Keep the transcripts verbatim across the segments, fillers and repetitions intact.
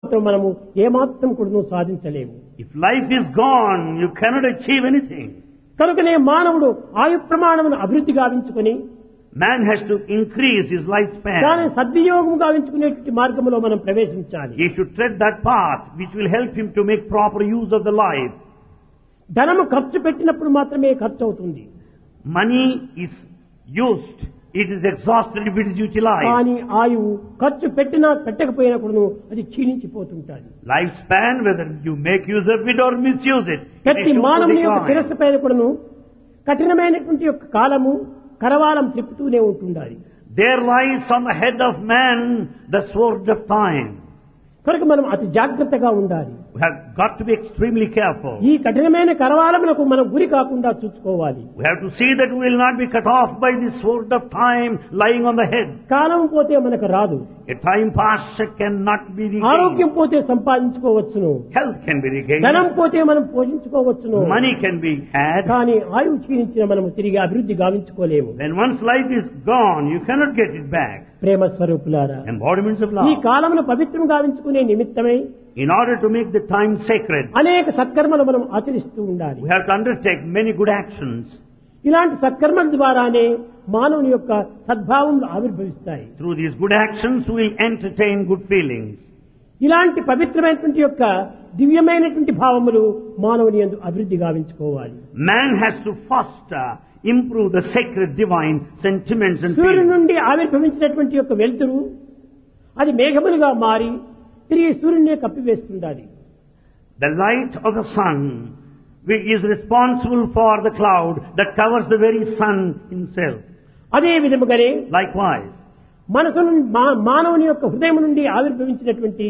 మనము ఏమాత్రం కూడా సాధించలేము. If life is gone, you cannot achieve anything. కనుకనే మానవుడు ఆయు ప్రమాణమును అభివృద్ధి గావించుకొని Man has to increase his lifespan. దాని సద్వినియోగం గావించుకునేటువంటి మార్గంలో మనం ప్రవేశించాలి. He should tread that path which will help him to make proper use of the life. ధనము ఖర్చు పెట్టినప్పుడు మాత్రమే ఖర్చు అవుతుంది. Money is used. It is exhausted if it is utilized. కానీ ఆయువు ఖర్చు పెట్టినా పెట్టకపోయినా కూడా అది క్షీణించిపోతుంటాది. Lifespan, whether you make use of it or misuse it, it ప్రతి is sure to మానవుని యొక్క decline. శిరస్సు పైన కూడాను కఠినమైనటువంటి యొక్క కాలము కరవాలం తిప్పుతూనే ఉంటుండాలి. There lies on the head of man the sword of time. కనుక మనం అతి జాగ్రత్తగా ఉండాలి. We have got to be extremely careful. ఈ కఠినమైన కరవాలములకు మనం గురి కాకుండా చూసుకోవాలి. We have to see that we will not be cut off by the sword of time lying on the head. కాలం పోతే మనకు రాదు. A time past cannot be ఆరోగ్యం regained. పోతే సంపాదించుకోవచ్చును. Health can be regained. ధనం పోతే మనం పోషించుకోవచ్చును. Money can be had. కానీ ఆయువు క్షీణించిన మనం తిరిగి అభివృద్ధి గావించుకోలేము. When one's life is gone, you cannot get it back. ప్రేమ స్వరూపులారా, Embodiments of ఈ love. కాలమును పవిత్రం గావించుకునే నిమిత్తమై In order to make the time sacred, అనేక సత్కర్మలు మనం ఆచరిస్తూ ఉండాలి. we have to undertake many good actions. ఇలాంటి సత్కర్మల ద్వారానే మానవుని యొక్క సద్భావములు ఆవిర్భవిస్తాయి. Through these good actions, we entertain good feelings. ఇలాంటి పవిత్రమైనటువంటి యొక్క దివ్యమైనటువంటి భావములు మానవుని యందు అభివృద్ధి గావించుకోవాలి. Man has to foster, improve the sacred divine sentiments and సూర్యుడి feelings. నుండి ఆవిర్భవించినటువంటి యొక్క వెలుతురు అది మేఘములుగా మారి తిరిగి సూర్యుడినే కప్పివేస్తుండాలి. The light of the sun which is responsible for the cloud that covers the very sun himself. అదే విధముగానే Likewise, మనసు నుండి మా- మానవుని యొక్క హృదయం నుండి ఆవిర్భవించినటువంటి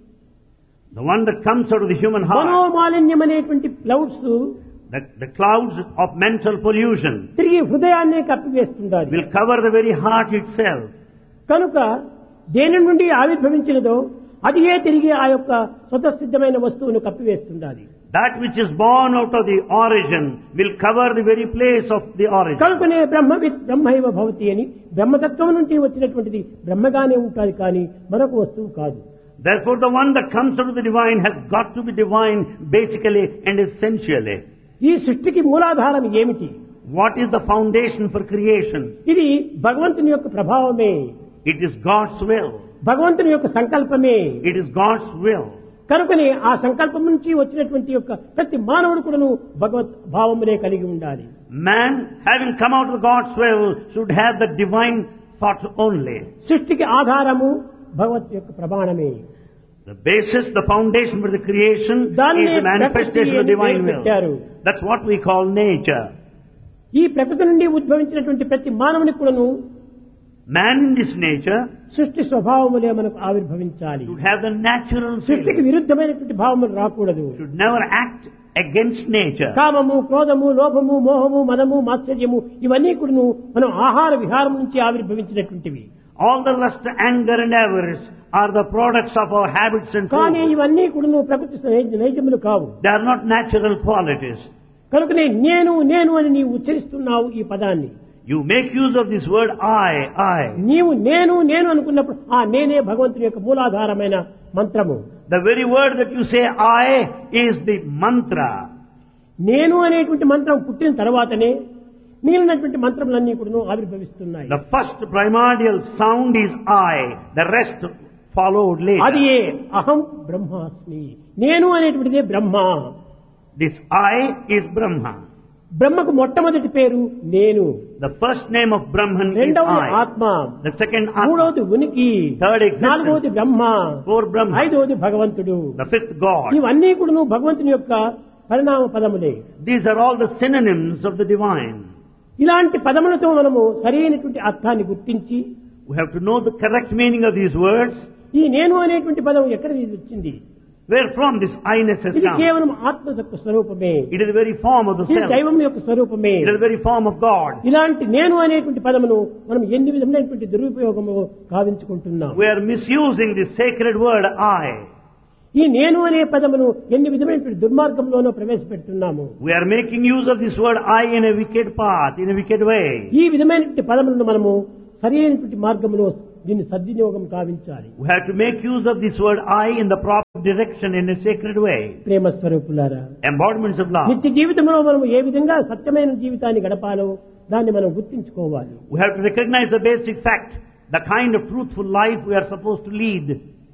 the one that comes out of the human heart, మనోమాలిన్యం అనేటువంటి clouds the, the clouds of mental pollution, తిరిగి హృదయాన్నే కప్పివేస్తుండాలి. will cover the very heart itself. కనుక దేని నుండి ఆవిర్భవించినదో అది ఏ తిరిగి ఆ యొక్క స్వతసిద్ధమైన వస్తువును కప్పివేస్తుండాలి. That which is born out of the origin will cover the very place of the origin. కనుకనే బ్రహ్మవిత్ బ్రహ్మైవ భవతి అని బ్రహ్మతత్వం నుంచి వచ్చినటువంటిది బ్రహ్మగానే ఉంటుంది కానీ మరొక వస్తువు కాదు. Therefore, the one that comes out of the divine has got to be divine basically and essentially. ఈ సృష్టికి మూలాధారం ఏమిటి? What is the foundation for creation? ఇది భగవంతుని యొక్క ప్రభావమే, It is God's will. భగవంతుని యొక్క సంకల్పమే. It is God's will. కనుకనే ఆ సంకల్పం నుంచి వచ్చినటువంటి యొక్క ప్రతి మానవుడు కూడాను భగవత్ భావమునే కలిగి ఉండాలి. Man, having come out of God's will, should have the divine thoughts only. సృష్టికి ఆధారము భగవత్ యొక్క ప్రమాణమే. The basis, the foundation for the creation దాన్నే is the manifestation of the divine will. పెట్టారు. That's what we call nature. ఈ ప్రకృతి నుండి ఉద్భవించినటువంటి ప్రతి మానవునికి కూడాను Man in this nature సృష్టి స్వభావములే మనకు ఆవిర్భవించాలి. should have the natural సృష్టికి feeling. విరుద్ధమైనటువంటి భావములు రాకూడదు. Should never act against nature. కామము, క్రోధము, లోభము, మోహము, మదము, మాత్సర్యము ఇవన్నీ కూడాను మనం ఆహార విహారం నుంచి ఆవిర్భవించినటువంటివి. All the lust, anger and avarice are the products of our habits and కానీ food. ఇవన్నీ కూడాను ప్రకృతి నైజ- నైజములు కావు. They are not natural qualities. కనుకనే నేను నేను అని నీవు ఉచ్చరిస్తున్నావు ఈ పదాన్ని. You make use of this word I, I. నీవు నేను నేను అనుకున్నప్పుడు ఆ నేనే భగవంతుని యొక్క మూలాధారమైన మంత్రము. The very word that you say I is the mantra. నేను అనేటువంటి మంత్రం పుట్టిన తర్వాతనే మిగిలినటువంటి మంత్రములన్నీ కూడా ఆవిర్భవిస్తున్నాయి. The first primordial sound is I. The rest followed అది later. ఏ అహం బ్రహ్మాస్మి, నేను అనేటువంటిదే బ్రహ్మ. This I is Brahma. బ్రహ్మకు మొట్టమొదటి పేరు నేను, The first name of Brahman is రెండవది I. ఆత్మ, The second Atma. మూడవది ఉనికి, Third existence. నాలుగవది బ్రహ్మ, Fourth Brahma. ఐదవది భగవంతుడు. The fifth God. ఇవన్నీ కూడా భగవంతుని యొక్క పరిణామ పదములే. These are all the synonyms of the divine. ఇలాంటి పదములతో మనము సరైనటువంటి అర్థాన్ని గుర్తించి We have to know the correct meaning of these words. ఈ నేను అనేటువంటి పదం ఎక్కడ వచ్చింది? Where from this I-ness has ఇది come. కేవలం ఆత్మ యొక్క స్వరూపమే, It is the very form of the ఇది self. దైవం యొక్క స్వరూపమే. It is the very form of God. ఇలాంటి నేను అనేటువంటి పదమును మనం ఎన్ని విధమైనటువంటి దురుపయోగము కావించుకుంటున్నాం. We are misusing this sacred word I. ఈ నేను అనే పదమును ఎన్ని విధమైనటువంటి దుర్మార్గంలోనూ ప్రవేశపెడుతున్నాము. We are making use of this word I in a wicked path, in a wicked way. ఈ విధమైనటువంటి పదములను మనము సరైనటువంటి మార్గంలో దీన్ని సద్వినియోగం కావించాలి. We have to make use of this word I in the proper direction in a sacred way. ప్రేమ స్వరూపులారా, Embodiments of love. నిత్య జీవితంలో మనం ఏ విధంగా సత్యమైన జీవితాన్ని గడపాలో దాన్ని మనం గుర్తించుకోవాలి. We have to recognize the basic fact, the kind of truthful life we are supposed to lead.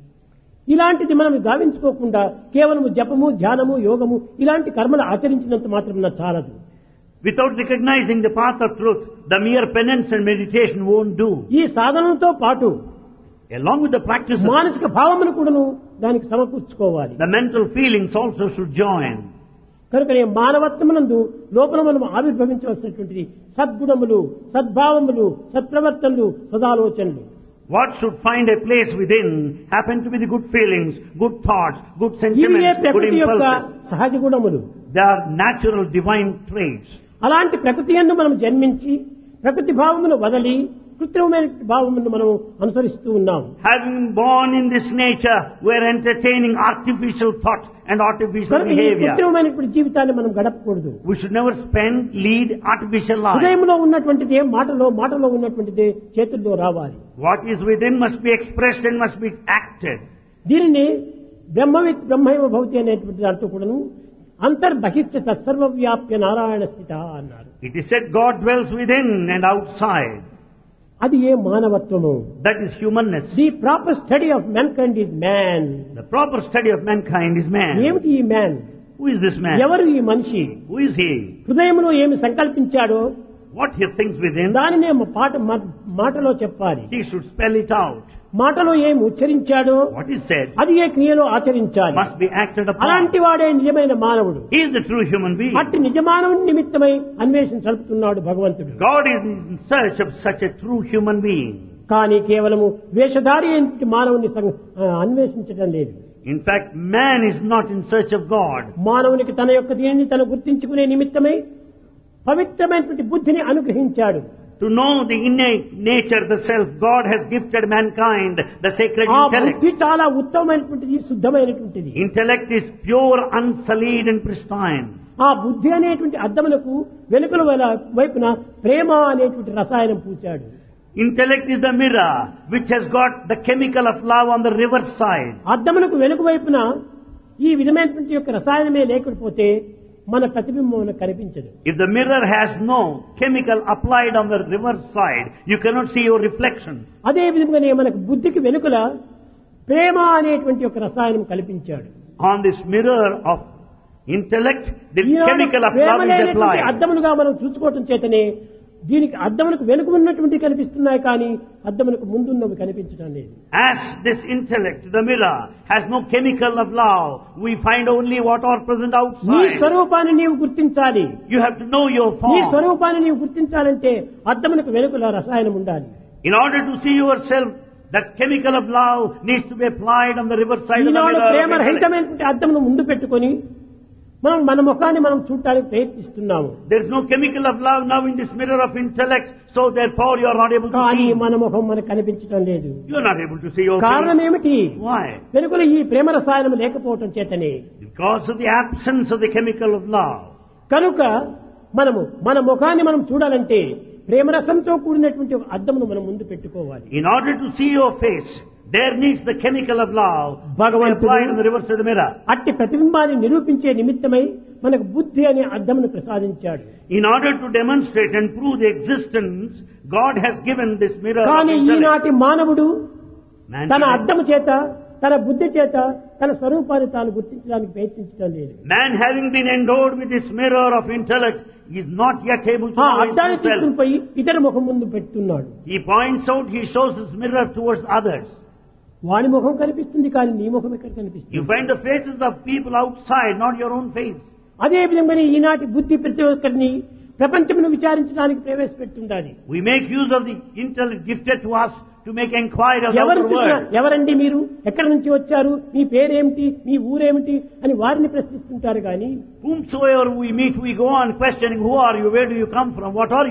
ఇలాంటిది మనం గావించుకోకుండా కేవలము జపము, ధ్యానము, యోగము ఇలాంటి కర్మలు ఆచరించినంత మాత్రం చాలదు. Without recognizing the path of truth, the mere penance and meditation won't do. ఈ సాధనతో పాటు Along with the practice, మానసిక భావమును కూడాను దానికి సమకూర్చుకోవాలి. the mental feelings also should join. కనుక మానవత్వమునందు లోపల మనం ఆవిర్భవించవలసినటువంటి సద్గుణములు, సద్భావములు, సత్ప్రవర్తనలు, సదాలోచనలు. What should find a place within happen to be the good feelings, good thoughts, good ఇవే sentiments, good ప్రకృతి యొక్క impulses. సహజ గుణములు. They are natural divine traits. అలాంటి ప్రకృతి యందు మనం జన్మించి ప్రకృతి భావమును వదలి కృత్రిమమైన భావమును మనం అనుసరిస్తూ ఉన్నాం. Having born in this nature, we are entertaining artificial thought and artificial కనుక ఈ behavior. కృత్రిమమైనటువంటి జీవితాన్ని మనం గడపకూడదు. We should never spend, lead artificial life. హృదయంలో ఉన్నటువంటిదే మాటలో, మాటలో ఉన్నటువంటిదే చేతుల్లో రావాలి. What is within must be expressed and must be acted. దీనిని బ్రహ్మవిత్ బ్రహ్మైవ భవతి అనేటువంటి దాంట్లో కూడాను అంతర్బహిష్ట తత్సర్వవ్యాప్య నారాయణ స్థిత అన్నారు. It is said God dwells within and outside. అది ఏ మానవత్వము. That is humanness. The proper study of mankind is man. The proper study of mankind is man. ఏమిటి ఈ man? Who is this man? ఎవరు ఈ మనిషి? Who is he? హృదయంలో ఏమి సంకల్పించాడో What he thinks within, దానినే పాట మాటలో చెప్పాలి. he should spell it out. మాటలో ఏమి ఉచ్చరించాడో What is said అది ఏ క్రియలో ఆచరించాలి. must be acted upon. అలాంటి వాడే నిజమైన మానవుడు. He is the true human being. అట్టి నిజమానవుని నిమిత్తమై అన్వేషణ జరుపుతున్నాడు భగవంతుడు. God is in search of such a true human being. కానీ కేవలము వేషధారి అయిన మానవుని సం- ఆ, అన్వేషించడం లేదు. In fact, man is not in search of God. మానవునికి తన యొక్క దీనిని తను గుర్తించుకునే నిమిత్తమై పవిత్రమైనటువంటి బుద్ధిని అనుగ్రహించాడు. To know the innate nature, the self, God has gifted mankind the sacred ఆ intellect. బుద్ధి చాలా ఉత్తమమైనటువంటిది, శుద్ధమైనటువంటిది. Intellect is pure, unsullied and pristine. ఆ బుద్ధి అనేటువంటి అద్దములకు వెనుకల వైల- వైపున ప్రేమ అనేటువంటి రసాయనం పూచాడు. Intellect is the mirror which has got the chemical of love on the reverse side. అద్దములకు వెనుక వైపున ఈ విధమైనటువంటి యొక్క రసాయనమే లేకపోతే మన ప్రతిబింబం మనకు కనిపించదు. If the mirror has no chemical applied on the reverse side, you cannot see your reflection. అదే విధంగానే మనకు బుద్ధికి వెనుకల ప్రేమ అనేటువంటి ఒక రసాయనం కల్పించాడు. On this mirror of intellect, the Eenadu chemical of Prema love is లేనటువంటి applied. అద్దములుగా మనం చూసుకోవటం చేతనే దీనికి అద్దములకు వెనుక ఉన్నటువంటి కనిపిస్తున్నాయి, కానీ అద్దములకు ముందున్నవి కనిపించడం లేదు. As this intellect, the mirror, has no chemical of love, we find only what are present నీ outside. స్వరూపాన్ని నీవు గుర్తించాలి. You have to know your నీ form. స్వరూపాన్ని నీవు గుర్తించాలంటే అద్దములకు వెనుకల రసాయనం ఉండాలి. In order to see yourself, that chemical of love needs to be applied on the reverse side of the Eenadu mirror. Prema of intellect. రహితమైనటువంటి అద్దమును ముందు పెట్టుకొని మనం మన ముఖాన్ని మనం చూడటానికి ప్రయత్నిస్తున్నాము. There is no chemical of love now in this mirror of intellect, so therefore you are not able to కానీ see. మన ముఖం మనకు కనిపించడం లేదు. You are not able to see your కారణం face. ఏమిటి? Why? వెనుకల ఈ ప్రేమ రసాయనం లేకపోవటం చేతనే. Because of the absence of the chemical of love. కనుక మనము మన ముఖాన్ని మనం చూడాలంటే ప్రేమరసంతో కూడినటువంటి ఒక అద్దమును మనం ముందు పెట్టుకోవాలి. In order to see your face, there needs the chemical of love to be భగవంతుడు applied on the reverse side of the mirror. అట్టి ప్రతిబింబాన్ని నిరూపించే నిమిత్తమై మనకు బుద్ధి అనే అద్దమును ప్రసాదించాడు. In order to demonstrate and prove the existence, God has given this mirror of కానీ intellect. ఈనాటి మానవుడు Man తన today- అద్దము చేత, తన బుద్ధి చేత తన స్వరూపాన్ని తాను గుర్తించడానికి ప్రయత్నించడం లేదు. Man having been endowed with this mirror of intellect is not yet able to ఆ know his అద్దాన్ని true self. తీసుకుని పోయి ఇతర ముఖం ముందు పెడుతున్నాడు. He points out, he shows his mirror towards others. వాడి ముఖం కనిపిస్తుంది, కానీ నీ ముఖం ఎక్కడ You కనిపిస్తుంది? find the faces of people outside, not your own face. అదే విధంగానే ఈనాటి బుద్ధి ప్రతి ఒక్కరిని ప్రపంచమును విచారించడానికి ప్రవేశపెట్టుండాలి. We make use of the intellect gifted to us to make inquiry of the ఎవరు outer చూసినా, world. ఎవరండి మీరు, ఎక్కడి నుంచి వచ్చారు, మీ పేరేమిటి, మీ ఊరేమిటి అని వారిని ప్రశ్నిస్తుంటారు. కానీ Whomsoever we meet, we go on questioning, who are you, where do you come from, what are you?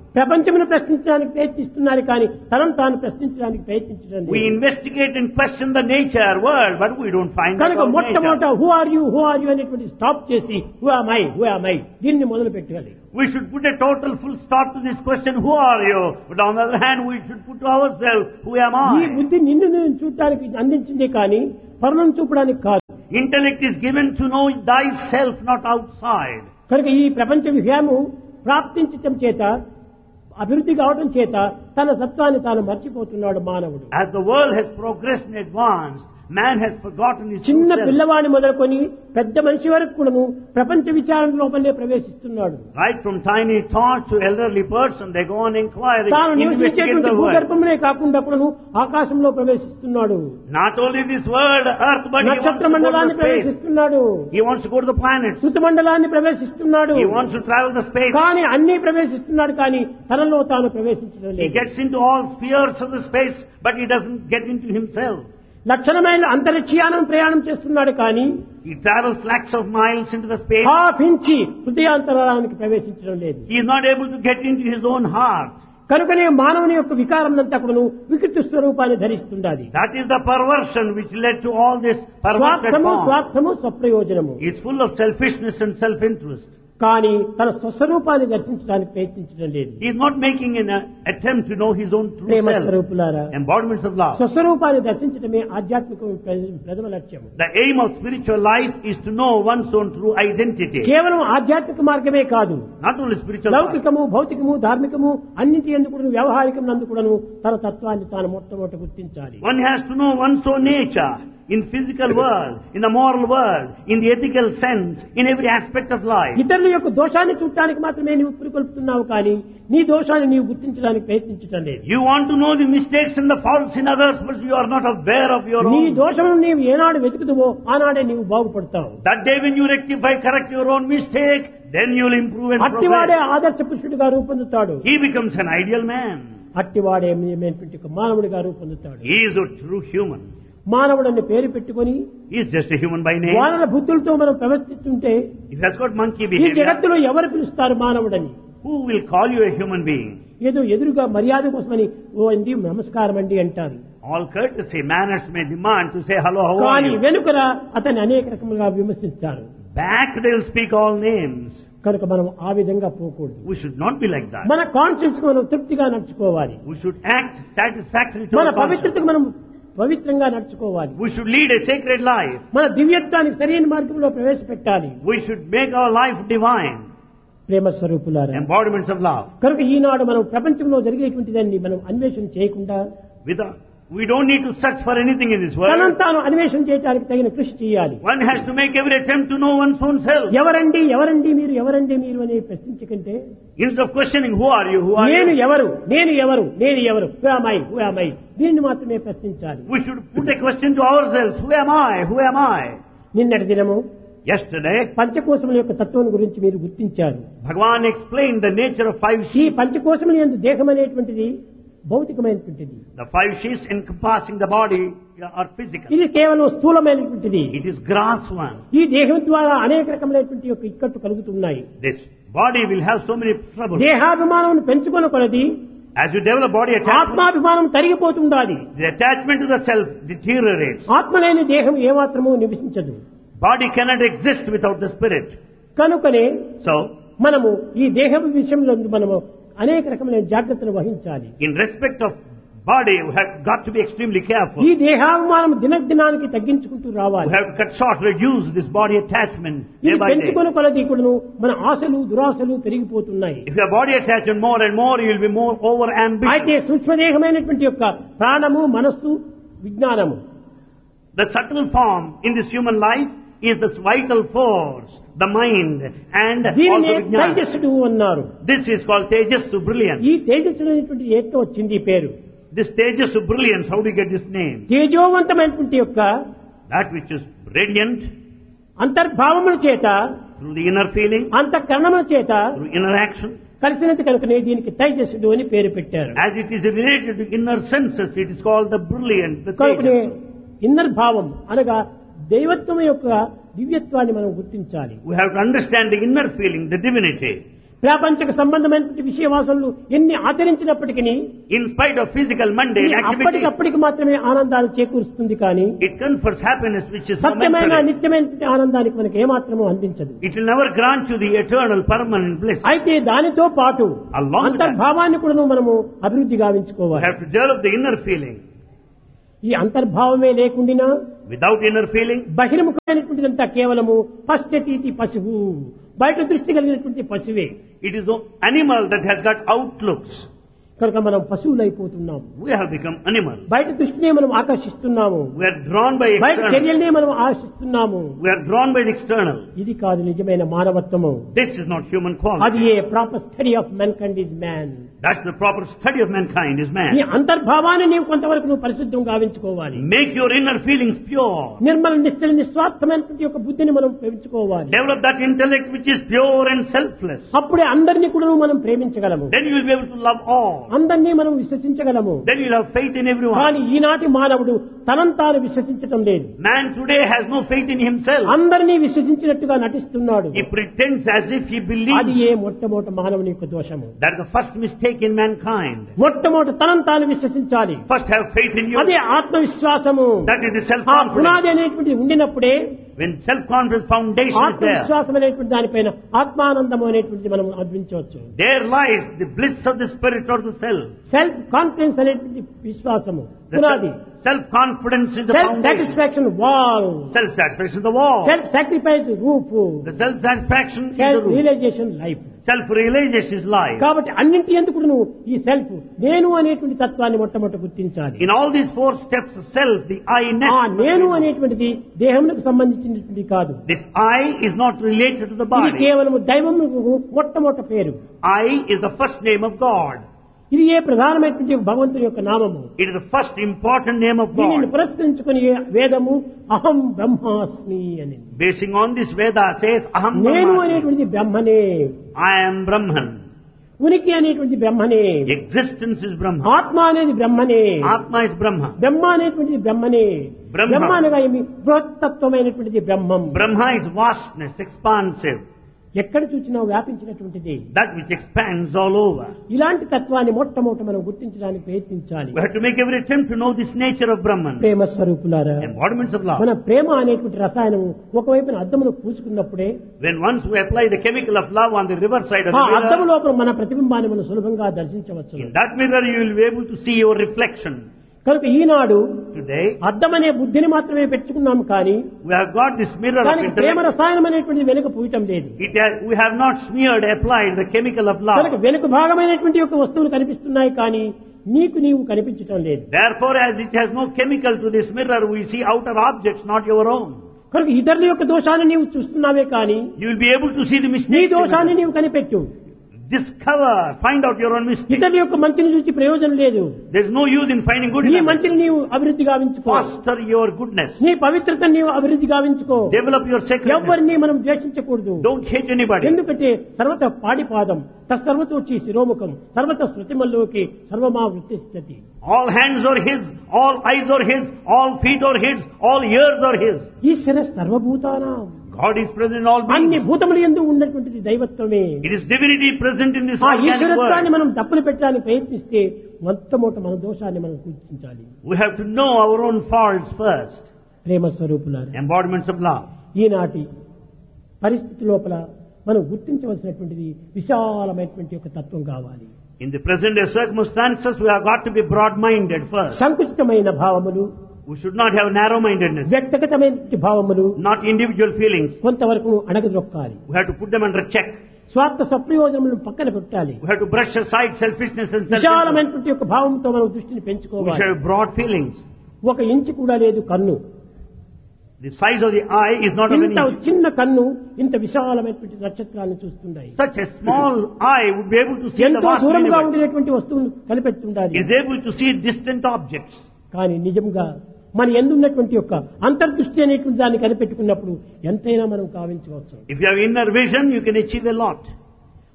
ప్రపంచమును ప్రశ్నించడానికి ప్రయత్నిస్తున్నారు కానీ తనను తాను ప్రశ్నించడానికి ప్రయత్నించడం We లేదు. investigate and question the nature, world, but we don't find out కనుక our మొట్టమొదట nature. Who are you who are you అనేటువంటి స్టాప్ చేసి who am I who am I దీన్ని మొదలు పెట్టాలి. We should put a total full stop to this question, who are you? But on the other hand, we should put to ourselves, who am ఈ I? బుద్ధి నిన్ను నేను చూడటానికి అందించిందే కానీ పరులను చూపడానికి కాదు. Intellect is given to know thyself, not outside. కనుక ఈ ప్రపంచ విషయము ప్రాప్తించటం చేత అభివృద్ధి కావడం చేత తన సత్వాన్ని తాను మర్చిపోతున్నాడు మానవుడు. As the world has progressed and advanced, man has forgotten his true చిన్న self. పిల్లవాడిని మొదలుకొని పెద్ద మనిషి వరకు కూడాను ప్రపంచ విచారణ లోపలే ప్రవేశిస్తున్నాడు. Right from tiny thought to elderly person, they go on inquiring, తాను investigate నివసించేటువంటి the world. భూగర్భమునే కాకుండా కూడాను ఆకాశంలో ప్రవేశిస్తున్నాడు. Not only this world, earth, but he wants నక్షత్ర to go మండలాన్ని to space. ప్రవేశిస్తున్నాడు. He wants to go to the planets. శృతి మండలాన్ని ప్రవేశిస్తున్నాడు. He wants to travel the space. కానీ అన్ని ప్రవేశిస్తున్నాడు కానీ తనలో తాను ప్రవేశించడం He లేదు. gets into all spheres of the space, but he doesn't get into himself. లక్షణమైన అంతరిక్షయానం ప్రయాణం చేస్తున్నాడు కానీ He travels lakhs of miles into the space. Half inch హృదయాంతరానికి ప్రవేశించడం లేదు. He is not able to get into his own heart. కనుకనే మానవుని యొక్క వికారం అంతా కూడాను వికృతి స్వరూపాన్ని ధరిస్తుండాలి. That is the perversion which led to all this perverted స్వార్థము form. స్వార్థము స్వప్రయోజనము. He is full of selfishness and self-interest. కానీ తన స్వస్వరూపాన్ని దర్శించడానికి ప్రయత్నించడం లేదు. He is not making an uh, attempt to know his own true Prema self. స్వరూపులారా, Embodiments of love. స్వస్వరూపాన్ని దర్శించడమే ఆధ్యాత్మిక ప్రథమ లక్ష్యం. The aim of spiritual life is to know one's own true identity. కేవలం ఆధ్యాత్మిక మార్గమే కాదు, Not only spiritual life. లౌకికము భౌతికము ధార్మికము అన్నింటి ఎందుకు వ్యవహారికం నందుకును తన తత్వాన్ని తాను మొట్టమొదట గుర్తించాలి. One has to know one's own nature in physical world, in the moral world, in the ethical sense, in every aspect of life. ఇతరుల యొక్క దోషాన్ని చూడటానికి మాత్రమే నీవు పురికొల్పుతున్నావు కానీ నీ దోషాన్ని నీవు గుర్తించడానికి ప్రయత్నించడం లేదు. You want to know the mistakes and the faults in others, but you are not aware of your నీ own. దోషమును నీవు ఏనాడు వెతుకుదువో ఆనాడే నీవు బాగుపడతావు. That day when you rectify, correct your own mistake, then you will improve and అట్టివాడే progress. ఆదర్శ పురుషుడిగా రూపొందుతాడు. He becomes an ideal man. అట్టివాడే ఏమైనటువంటి ఒక మానవుడిగా రూపొందుతాడు. He is a true human. మానవుడని పేరు పెట్టుకొని He is just a human by name. వానర బుద్ధులతో మనం ప్రవర్తిస్తుంటే If he has got monkey ఈ behavior, జగత్తులో ఎవరు పిలుస్తారు మానవుడని? who will call you a human being? ఏదో ఎదురుగా మర్యాద కోసమని ఓ అండి నమస్కారం అండి అంటారు. All courtesy, manners may demand to say hello, how are కానీ you? వెనుకల అతన్ని అనేక రకములుగా విమర్శించారు. Back they will speak all names. కనుక మనం ఆ విధంగా పోకూడదు. We should not be like that. మన కాన్షియన్స్ మనం తృప్తిగా నడుచుకోవాలి. We should act satisfactory to మన our conscience. పవిత్రతకు మనం పవిత్రంగా నడుచుకోవాలి. We should lead a sacred life. మన దివ్యత్వానికి సరైన మార్గంలో ప్రవేశపెట్టాలి. We should make our life divine. ప్రేమ స్వరూపులారా, Embodiments of love. కనుక ఈనాడు మనం ప్రపంచంలో జరిగేటువంటి దాన్ని మనం అన్వేషణ చేయకుండా Without, we don't need to search for anything in this తనను world. తాను అన్వేషణ చేయడానికి తగిన కృషి చేయాలి. One has to make every attempt to know one's own self. ఎవరండి ఎవరండి మీరు ఎవరండి మీరు అని ప్రశ్నించకంటే Instead of questioning, who are you, who are నేను you? ఎవరు నేను ఎవరు నేను ఎవరు who am I who am I దీన్ని మాత్రమే ప్రశ్నించాలి. We should put a question to ourselves, who am I, who am I? నిన్నటి దినము Yesterday, పంచకోశముల యొక్క తత్వం గురించి మీరు గుర్తించారు. Bhagavan explained the nature of five ఈ sheaths. పంచకోశముల యందు దేహం అనేటువంటిది భౌతికమైనటువంటిది. The five sheaths encompassing the body are physical. ఇది కేవలం స్థూలమైనటువంటిది. It is grass one. ఈ దేహం ద్వారా అనేక రకములైనటువంటి యొక్క ఇక్కట్లు కలుగుతున్నాయి. This body will have so many troubles. దేహాభిమానం పెంచుకున్న కొలది As you develop body attachment, ఆత్మాభిమానం తరిగిపోతుండాలి. the attachment to the self deteriorates. ఆత్మ లేని దేహం ఏమాత్రము నివసించదు. Body cannot exist without the spirit. కనుకనే So, మనము ఈ దేహ విషయంలో మనము అనేక రకమైన జాగ్రత్తలు వహించాలి. in respect of body, we have got to be extremely careful. ఈ దేహాభిమానం దినదినానికి తగ్గించుకుంటూ We రావాలి. have to cut short, reduce this body attachment day ఇది by day. పెంచుకున్న కొలది కూడాను మన ఆశలు దురాశలు పెరిగిపోతున్నాయి. If your body attachment more and more, you will be more over ambitious. అయితే సూక్ష్మదేహమైనటువంటి యొక్క ప్రాణము మనస్సు విజ్ఞానము The subtle form in this human life is this vital force, the mind, and దీనిని also Vijnana. తేజస్సుడు అన్నారు. This is called Tejasu, brilliance. ఈ తేజస్సుడు అనేటువంటి ఎట్లా వచ్చింది ఈ పేరు? This Tejasu, brilliance, how do you get this name? తేజోవంతమైనటువంటి యొక్క That which is radiant అంతర్భావముల చేత through the inner feeling, అంతఃకరణముల చేత through inner action. కలిసినది కనుకనే దీనికి తేజస్సుడు అని పేరు పెట్టారు. As it is related to inner senses, it is called the brilliant, the కనుకనే Tejas. Inner భావం అనగా దైవత్వం యొక్క దివ్యత్వాన్ని మనం గుర్తించాలి. We have to understand the inner feeling, the divinity. ప్రాపంచిక సంబంధమైనటువంటి విషయవాసనలు ఎన్ని ఆచరించినప్పటికీ in spite of physical mundane activity, అప్పటికప్పటికి మాత్రమే ఆనందాన్ని చేకూరుస్తుంది కానీ it confers happiness which is సత్యమైన momentary. నిత్యమైనటువంటి ఆనందానికి మనకి ఏమాత్రము అందించదు. It will never grant you the eternal permanent bliss. అయితే దానితో పాటు Along with that, అంతర్భావాన్ని కూడా మనము అభివృద్ధి you గావించుకోవాలి. have to develop the inner feeling. ఈ అంతర్భావమే లేకుండా Without inner feeling, బహిర్ముఖమైనటువంటిదంతా కేవలము పశ్చతీతి పశువు, బయట దృష్టి కలిగినటువంటి పశువే. it is an animal that has got outlooks. కనుక మనం పశువులైపోతున్నాము. We have become animals. బయట దృష్టినే మనం ఆకర్షిస్తున్నాము, We are drawn by బయట external. చర్యలనే మనం ఆశిస్తున్నాము. We are drawn by the external. ఇది కాదు నిజమైన మానవత్వము. This is not human అది quality. A proper study of mankind is man. That's the proper study of mankind is నీ man. అంతర్భావాన్ని నీవు కొంతవరకు నువ్వు పరిశుద్ధం గావించుకోవాలి. Make your inner feelings pure. Nirmala నిశ్చల నిస్వార్థమైనటువంటి యొక్క బుద్ధిని మనం పెంచుకోవాలి. Develop that intellect which is pure and selfless. అప్పుడే అందరినీ కూడా మనం ప్రేమించగలము, Then you will be able to love all. అందరినీ మనం విశ్వసించగలము. Then you will have faith in everyone. కానీ ఈనాటి మానవుడు తనంతాను విశ్వసించటం లేదు. Man today has no faith in himself. అందరినీ విశ్వసించినట్టుగా నటిస్తున్నాడు. He pretends as if he అది believes. ఏ మొట్టమొదటి మానవుని యొక్క దోషము. That's the first mistake in mankind. మొట్టమొదటి తనను తాను విశ్వసించాలి. First have faith in you. అదే ఆత్మవిశ్వాసము. That is the ఆ self-confidence. పునాది అనేటువంటిది ఉండినప్పుడే When self-confidence foundation is there, ఆత్మవిశ్వాసం అనేటువంటి దానిపైన ఆత్మానందం అనేటువంటిది మనం అద్వించవచ్చు. there lies the bliss of the spirit or the self. Self confidence అనేటువంటి విశ్వాసము The పునాది. self- self-confidence is the self foundation. Satisfaction wall. Self-satisfaction is the wall. Self sacrifice roof. The self-satisfaction is the self roof. Realisation life. Self-realization is life. కాబట్టి అన్నింటి ఎందుకు నువ్వు ఈ self నేను అనేటువంటి తత్వాన్ని మొట్టమొదట గుర్తించాలి. In all these four steps, self, the I ఆ ness. నేను అనేటువంటిది దేహములకు సంబంధించినటువంటి కాదు. This I is not related to the ఇది body. కేవలం దైవముకు మొట్టమొదటి పేరు. I is the first name of God. ఇది ఏ ప్రధానమైనటువంటి భగవంతుని యొక్క నామము. It is the first important name of దీనిని God. పురస్కరించుకుని వేదము అహం బ్రహ్మాస్మి అని. Basing on this, Veda says, Aham నేను Brahmasmi. అనేటువంటి బ్రహ్మనే, I am Brahman. ఉనికి అనేటువంటి బ్రహ్మనే, Existence is Brahma. ఆత్మ అనేది బ్రహ్మనే, Atma is Brahma. బ్రహ్మ అనేటువంటిది బ్రహ్మనే. బ్రహ్మ. బ్రహ్మ అనగా ఏమి? బృహత్తత్వమైనటువంటిది బ్రహ్మం. Brahma is vastness, expansive. ఎక్కడ చూసినా వ్యాపించినటువంటిది. That which expands all over. ఇలాంటి తత్వాన్ని మొట్టమొదట మనం గుర్తించడానికి ప్రయత్నించాలి. We have to make every attempt to know this nature of Brahman. ప్రేమ స్వరూపులారా, Embodiments of love. మన ప్రేమ అనేటువంటి రసాయనం ఒకవైపున అద్దమును పూసుకున్నప్పుడే When once we apply the chemical of love on the river side of ఆ the అద్దము mirror, లోపల మన ప్రతిబింబాన్ని మనం సులభంగా దర్శించవచ్చు. in that mirror you will be able to see your reflection. కనుక ఈనాడు Today, అద్దం అనే బుద్ధిని మాత్రమే పెట్టుకున్నాం కానీ we have got this mirror of దానికి ప్రేమ intellect. రసాయనం అనేటువంటిది వెనుక పూయటం లేదు. It has, we have not smeared, applied the chemical of కనుక love. వెనుక భాగమైనటువంటి యొక్క వస్తువులు కనిపిస్తున్నాయి కానీ నీకు నీవు కనిపించటం లేదు. Therefore, as it has no chemical to this mirror, we see outer objects, not your own. కనుక ఇతరుల యొక్క దోషాన్ని నీవు చూస్తున్నావే కానీ You will be able to see the నీ mistakes. in దోషాన్ని others. నీవు కనిపెట్టు. Discover, find out your own mistakes. ఇతరుల యొక్క మంచిని చూసి ప్రయోజనం లేదు. There is no use in finding good in నీ others. మంచిని నీవు అభివృద్ధి గావించుకో. Foster your goodness. నీ పవిత్రతను నీవు అభివృద్ధి గావించుకో. Develop your sacredness. ఎవరిని మనం ద్వేషించకూడదు. Don't hate anybody. ఎందుకంటే సర్వత పాడిపాదం తత్సర్వతోచి శిరోముఖం సర్వత శృతిమల్లోకి సర్వమా వృత్తిష్టతి. All hands are His, all eyes are His, all feet are His, all ears are His. ఈశ్వర సర్వభూతానాం. God is present in all అన్ని beings. భూతముల యందు ఉన్నటువంటిది దైవత్వమే. It is divinity present in this ఆ organic ఈశ్వరత్వాన్ని world. మనం తప్పులు పెట్టడానికి ప్రయత్నిస్తే మొట్టమొదట మన దోషాన్ని మనం గుర్తించాలి. We have to know our own faults first. ప్రేమ స్వరూపులారా, Embodiments of love. ఈనాటి పరిస్థితి లోపల మనం గుర్తించవలసినటువంటిది విశాలమైనటువంటి ఒక తత్వం కావాలి. In the present day circumstances, we have got to be broad-minded first. సంకుచితమైన భావములు, We should not have narrow-mindedness, వ్యక్తిగతమైన భావములు not individual feelings. కొంతవరకు అణగదొక్కాలి. We have to put them under check. స్వార్థ సప్రయోజనములను పక్కన పెట్టాలి. We have to brush aside selfishness and self-interest. విశాలమైనటువంటి ఒక భావంతో మనం దృష్టిని We should పెంచుకోవాలి. have broad feelings. ఒక ఇంచు కూడా లేదు కన్ను. The size of the eye is not of an ఇంత inch. చిన్న కన్ను ఇంత విశాలమైనటువంటి నక్షత్రాలను చూస్తున్నాయి. Such a small eye would be able to see the ఎంతో vast దూరంగా universe. ఉండేటువంటి వస్తువులు కనిపెడుతుండాలి. Is able to see distant objects. కానీ నిజంగా మన ఎందున్నటువంటి యొక్క అంతర్దృష్టి అనేటువంటి దాన్ని కనిపెట్టుకున్నప్పుడు ఎంతైనా మనం కావించవచ్చు. If you have inner vision, you can achieve a lot.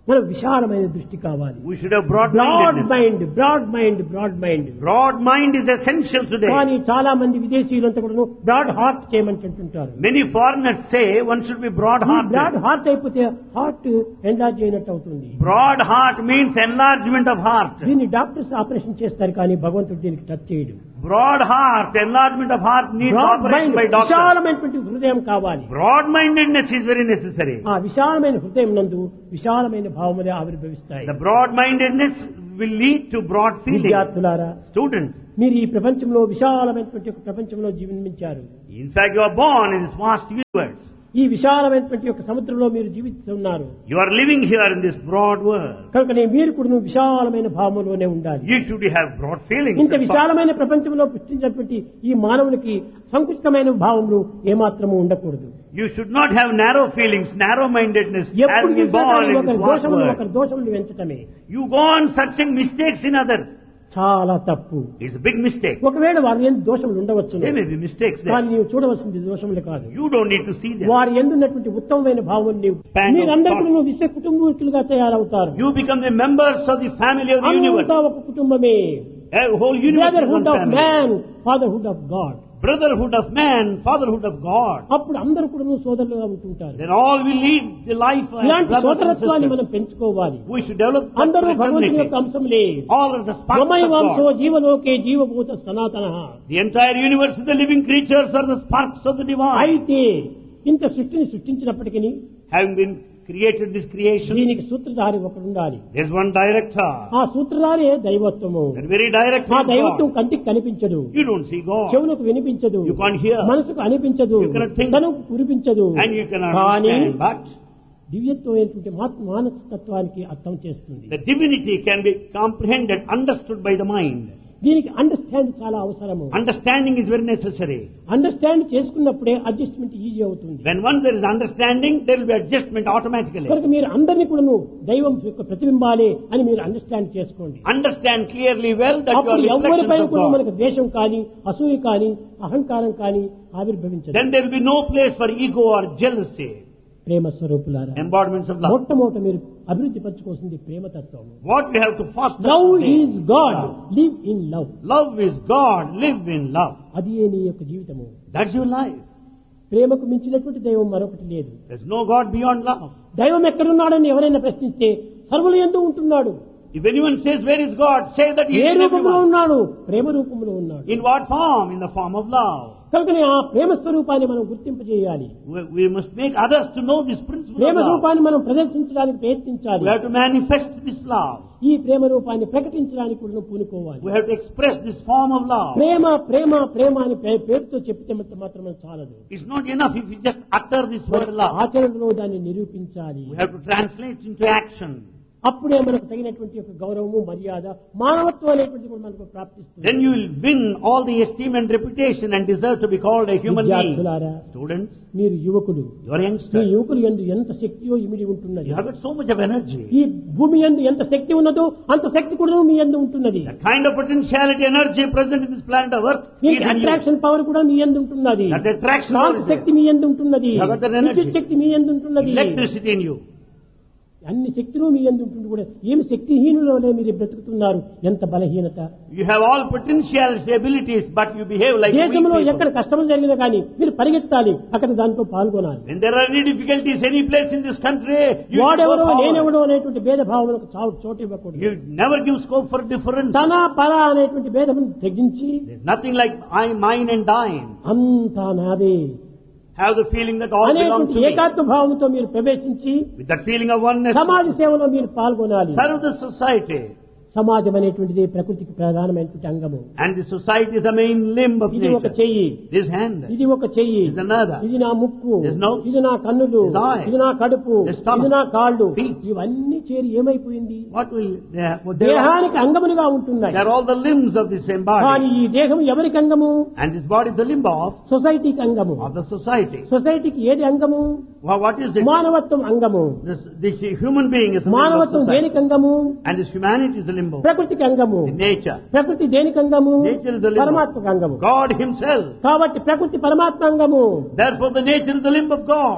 మన విశాలమైన దృష్టి కావాలి. We should have broad broad mindedness. Mind, broad mind, broad mind. Broad mind is essential today. కానీ చాలా మంది విదేశీయులంతా కూడా broad heart చేయమంటుంటారు. Many foreigners say one should be broad broad hearted. Heart అయిపోతే heart ఎంలార్జ్ అయినట్టు అవుతుంది. Broad heart means enlargement of heart. దీన్ని doctors operation చేస్తారు కానీ భగవంతుడు దీనికి టచ్ చేయడు. Broad heart, enlargement of heart needs broad operation mind, by doctor. విశాలమైనటువంటి హృదయం కావాలి. Broad mindedness is very necessary. ఆ విశాలమైన హృదయం నందు విశాలమైన భావములే ఆవిర్భవిస్తాయి. The broad mindedness will lead to broad feeling. విద్యార్థులారా, Students, మీరు ఈ ప్రపంచంలో విశాలమైనటువంటి ఒక ప్రపంచంలో జీవించారు. in fact you are born in this vast universe. ఈ విశాలమైనటువంటి ఒక సముద్రంలో మీరు జీవిస్తున్నారు. You are living here in this broad world. కనుక మీరు కూడా విశాలమైన భావములోనే ఉండాలి. You should have broad feelings. ఇంత విశాలమైన ప్రపంచంలో పుట్టించినటువంటి ఈ మానవునికి సంకుచితమైన భావములు ఏమాత్రము ఉండకూడదు. You should not have narrow feelings, narrow mindedness as ఎప్పుడు you born in ఒకరి this vast దోషములు world. ఒకరి దోషములు వెంచటమే You go on searching mistakes in others. చాలా తప్పు. It's a big mistake. ఒకవేళ వారి ఎందు దోషములు ఉండవచ్చు, There may be mistakes కానీ there. నీవు చూడవలసింది దోషములు కాదు. You don't need to see them. వారి ఎందున్నటువంటి ఉత్తమమైన భావం నీవు Span of మీరందరికీ thought. నువ్వు విశ్వ కుటుంబీకులుగా తయారవుతారు. You become the members of the family of the universe. అంతా ఒక కుటుంబమే. A whole universe is one brotherhood of family. Man, fatherhood of God. Brotherhood of man, fatherhood of God. అప్పుడు అందరూ కూడా నువ్వు సోదరులుగా ఉంటుంటారు. Then all will lead the life of ఇలాంటి brothers and సోదరత్వాన్ని మనం sisters. పెంచుకోవాలి. We should develop అందరూ భగవంతుని fraternity. యొక్క అంశంలే. All are the sparks మమై of వంశో God. జీవలోకే జీవభూత సనాతన. The entire universe is the living creatures are the sparks of the divine. అయితే ఇంత సృష్టిని సృష్టించినప్పటికీ Having been created this creation, దీనికి సూత్రధారి ఒకడు ఉండాలి. there is one director. ఆ సూత్రధారే దైవత్వము. That very director ఆ is దైవత్వం God. కంటికి కనిపించదు, You don't see God. చెవులకు వినిపించదు, You can't hear. మనసుకు అనిపించదు, You cannot think. తనకు కురిపించదు. And you cannot కానీ understand. But దివ్యత్వమైనటువంటి మానసతత్వానికి అర్థం చేస్తుంది. the divinity can be comprehended, understood by the mind. దీనికి అండర్స్టాండ్ చాలా అవసరము. Understanding is very necessary. Understand చేసుకున్నప్పుడే adjustment easy అవుతుంది. When once there is understanding, there will be adjustment automatically. కనుక మీరు అందరినీ కూడా దైవం యొక్క ప్రతిబింబాలే అని మీరు అండర్స్టాండ్ చేసుకోండి. Understand clearly well that you అప్పుడు are ఎవరిపైన reflections of కూడా God. మనకు ద్వేషం కానీ, అసూయ కానీ, అహంకారం కానీ ఆవిర్భవించదు. Then there will be no place for ego or jealousy. ప్రేమ స్వరూపులారా, Embodiments of love. మొట్టమొదట మీరు అభివృద్ధి పరచుకోవాల్సింది ప్రేమతత్వం. What we have to foster love today. Is God, live in love. Love is God, live in love. అది నీ యొక్క జీవితము. That's your life. ప్రేమకు మించినటువంటి దైవం మరొకటి లేదు. There's no God beyond love. దైవం ఎక్కడున్నాడని ఎవరైనా ప్రశ్నిస్తే సర్వులు ఎందు ఉంటున్నాడు. If anyone says where is God, say that he A is in రూపంలో everyone. ఉన్నాడు? ప్రేమ రూపంలో ఉన్నాడు. In what form? In the form of love. కనుకనే ఆ ప్రేమ స్వరూపాన్ని మనం గుర్తింపజేయాలి. We, we must make others to know this principle Prema of love. రూపాన్ని మనం ప్రదర్శించడానికి ప్రయత్నించాలి. We have to manifest this love. ఈ ప్రేమ రూపాన్ని ప్రకటించడానికి కూడా పూనుకోవాలి. We have to express this form of love. ప్రేమ ప్రేమ ప్రేమ అని పే- పేరుతో చెప్తే మాత్రం మాత్రమే చాలదు. It's not enough if we just utter this word love. ఆచరణలో దాన్ని నిరూపించాలి. We have to translate it into action. అప్పుడే మనకు తగినటువంటి యొక్క గౌరవము, మర్యాద, మానవత్వం అనేటువంటిది కూడా మనకు ప్రాప్తిస్తుంది. Then you will win all the esteem and reputation and deserve to be called a human being. విద్యార్థులారా, Students, మీరు యువకులు. you are ఈ youngsters. యువకులు యందు ఎంత శక్తియో ఇమిడి ఉంటున్నది. You have got so much of energy. ఈ భూమి యందు ఎంత శక్తి ఉన్నదో అంత శక్తి కూడా మీ యందు ఉంటున్నది. The kind of potentiality, energy present in this planet of Earth is దీనికి in you. అట్రాక్షన్ పవర్ కూడా మీ యందు ఉంటున్నది. That attraction power Kanthi is Shakti there. మీ యందు ఉంటున్నది. You have got that energy. విద్యుత్ శక్తి మీ యందు ఉంటున్నది. Electricity in you. అన్ని శక్తులు మీ యందు ఉంటుంది కూడా ఏమి శక్తిహీనులోనే మీరు బ్రతుకుతున్నారు. ఎంత బలహీనత. You have all potentials, abilities, but you behave like weak దేశంలో people. ఎక్కడ కష్టం జరిగినా కానీ మీరు పరిగెత్తాలి, అక్కడ దాంట్లో పాల్గొనాలి. When there are any difficulties, any place in this country, you should go వాడెవరో forward. నేనెవడో అనేటువంటి భేదభావములకు చావు చోటు ఇవ్వకూడదు. You never give scope for difference. తన పర అనేటువంటి భేదమును తగ్గించి There's nothing like I, mine and thine. అంతా నాదే Have the feeling that all belongs అనేటువంటి to me. ఏకాత్మ భావంతో మీరు ప్రవేశించి With that feeling of oneness, సమాజ సేవలో మీరు పాల్గొనాలి. serve the society. సమాజం అనేటువంటిది ప్రకృతికి ప్రధానమైనటువంటి అంగము. And the society is the main limb of ఇది ఒక nature. చెయ్యి, This hand, ఇది ఒక చెయ్యి, is another. ఇది నా ముక్కు, His nose, ఇది నా కన్నులు, his eye, ఇది నా కడుపు, his stomach, ఇది నా కాళ్ళు, feet. ఇవన్నీ చేరి ఏమైపోయింది? What will they have? What they are, దేహానికి అంగములుగా ఉంటున్నాయి. they are all the limbs of the same body. కానీ ఈ దేహం ఎవరికి అంగము? And this body is the limb of, సొసైటీకి అంగము. of the society. సొసైటీకి ఏది అంగము? Well, what is it? మానవత్వం అంగము. This, this human being is the limb of మానవత్వం society. దేనికి అంగము? And this humanity is the limb of ప్రకృతికి అంగము. the nature. ప్రకృతి దేనికి అంగము? Nature is the limb పరమాత్మకు అంగము. of God himself. కాబట్టి ప్రకృతి పరమాత్మ అంగము. Therefore the nature is the limb of God.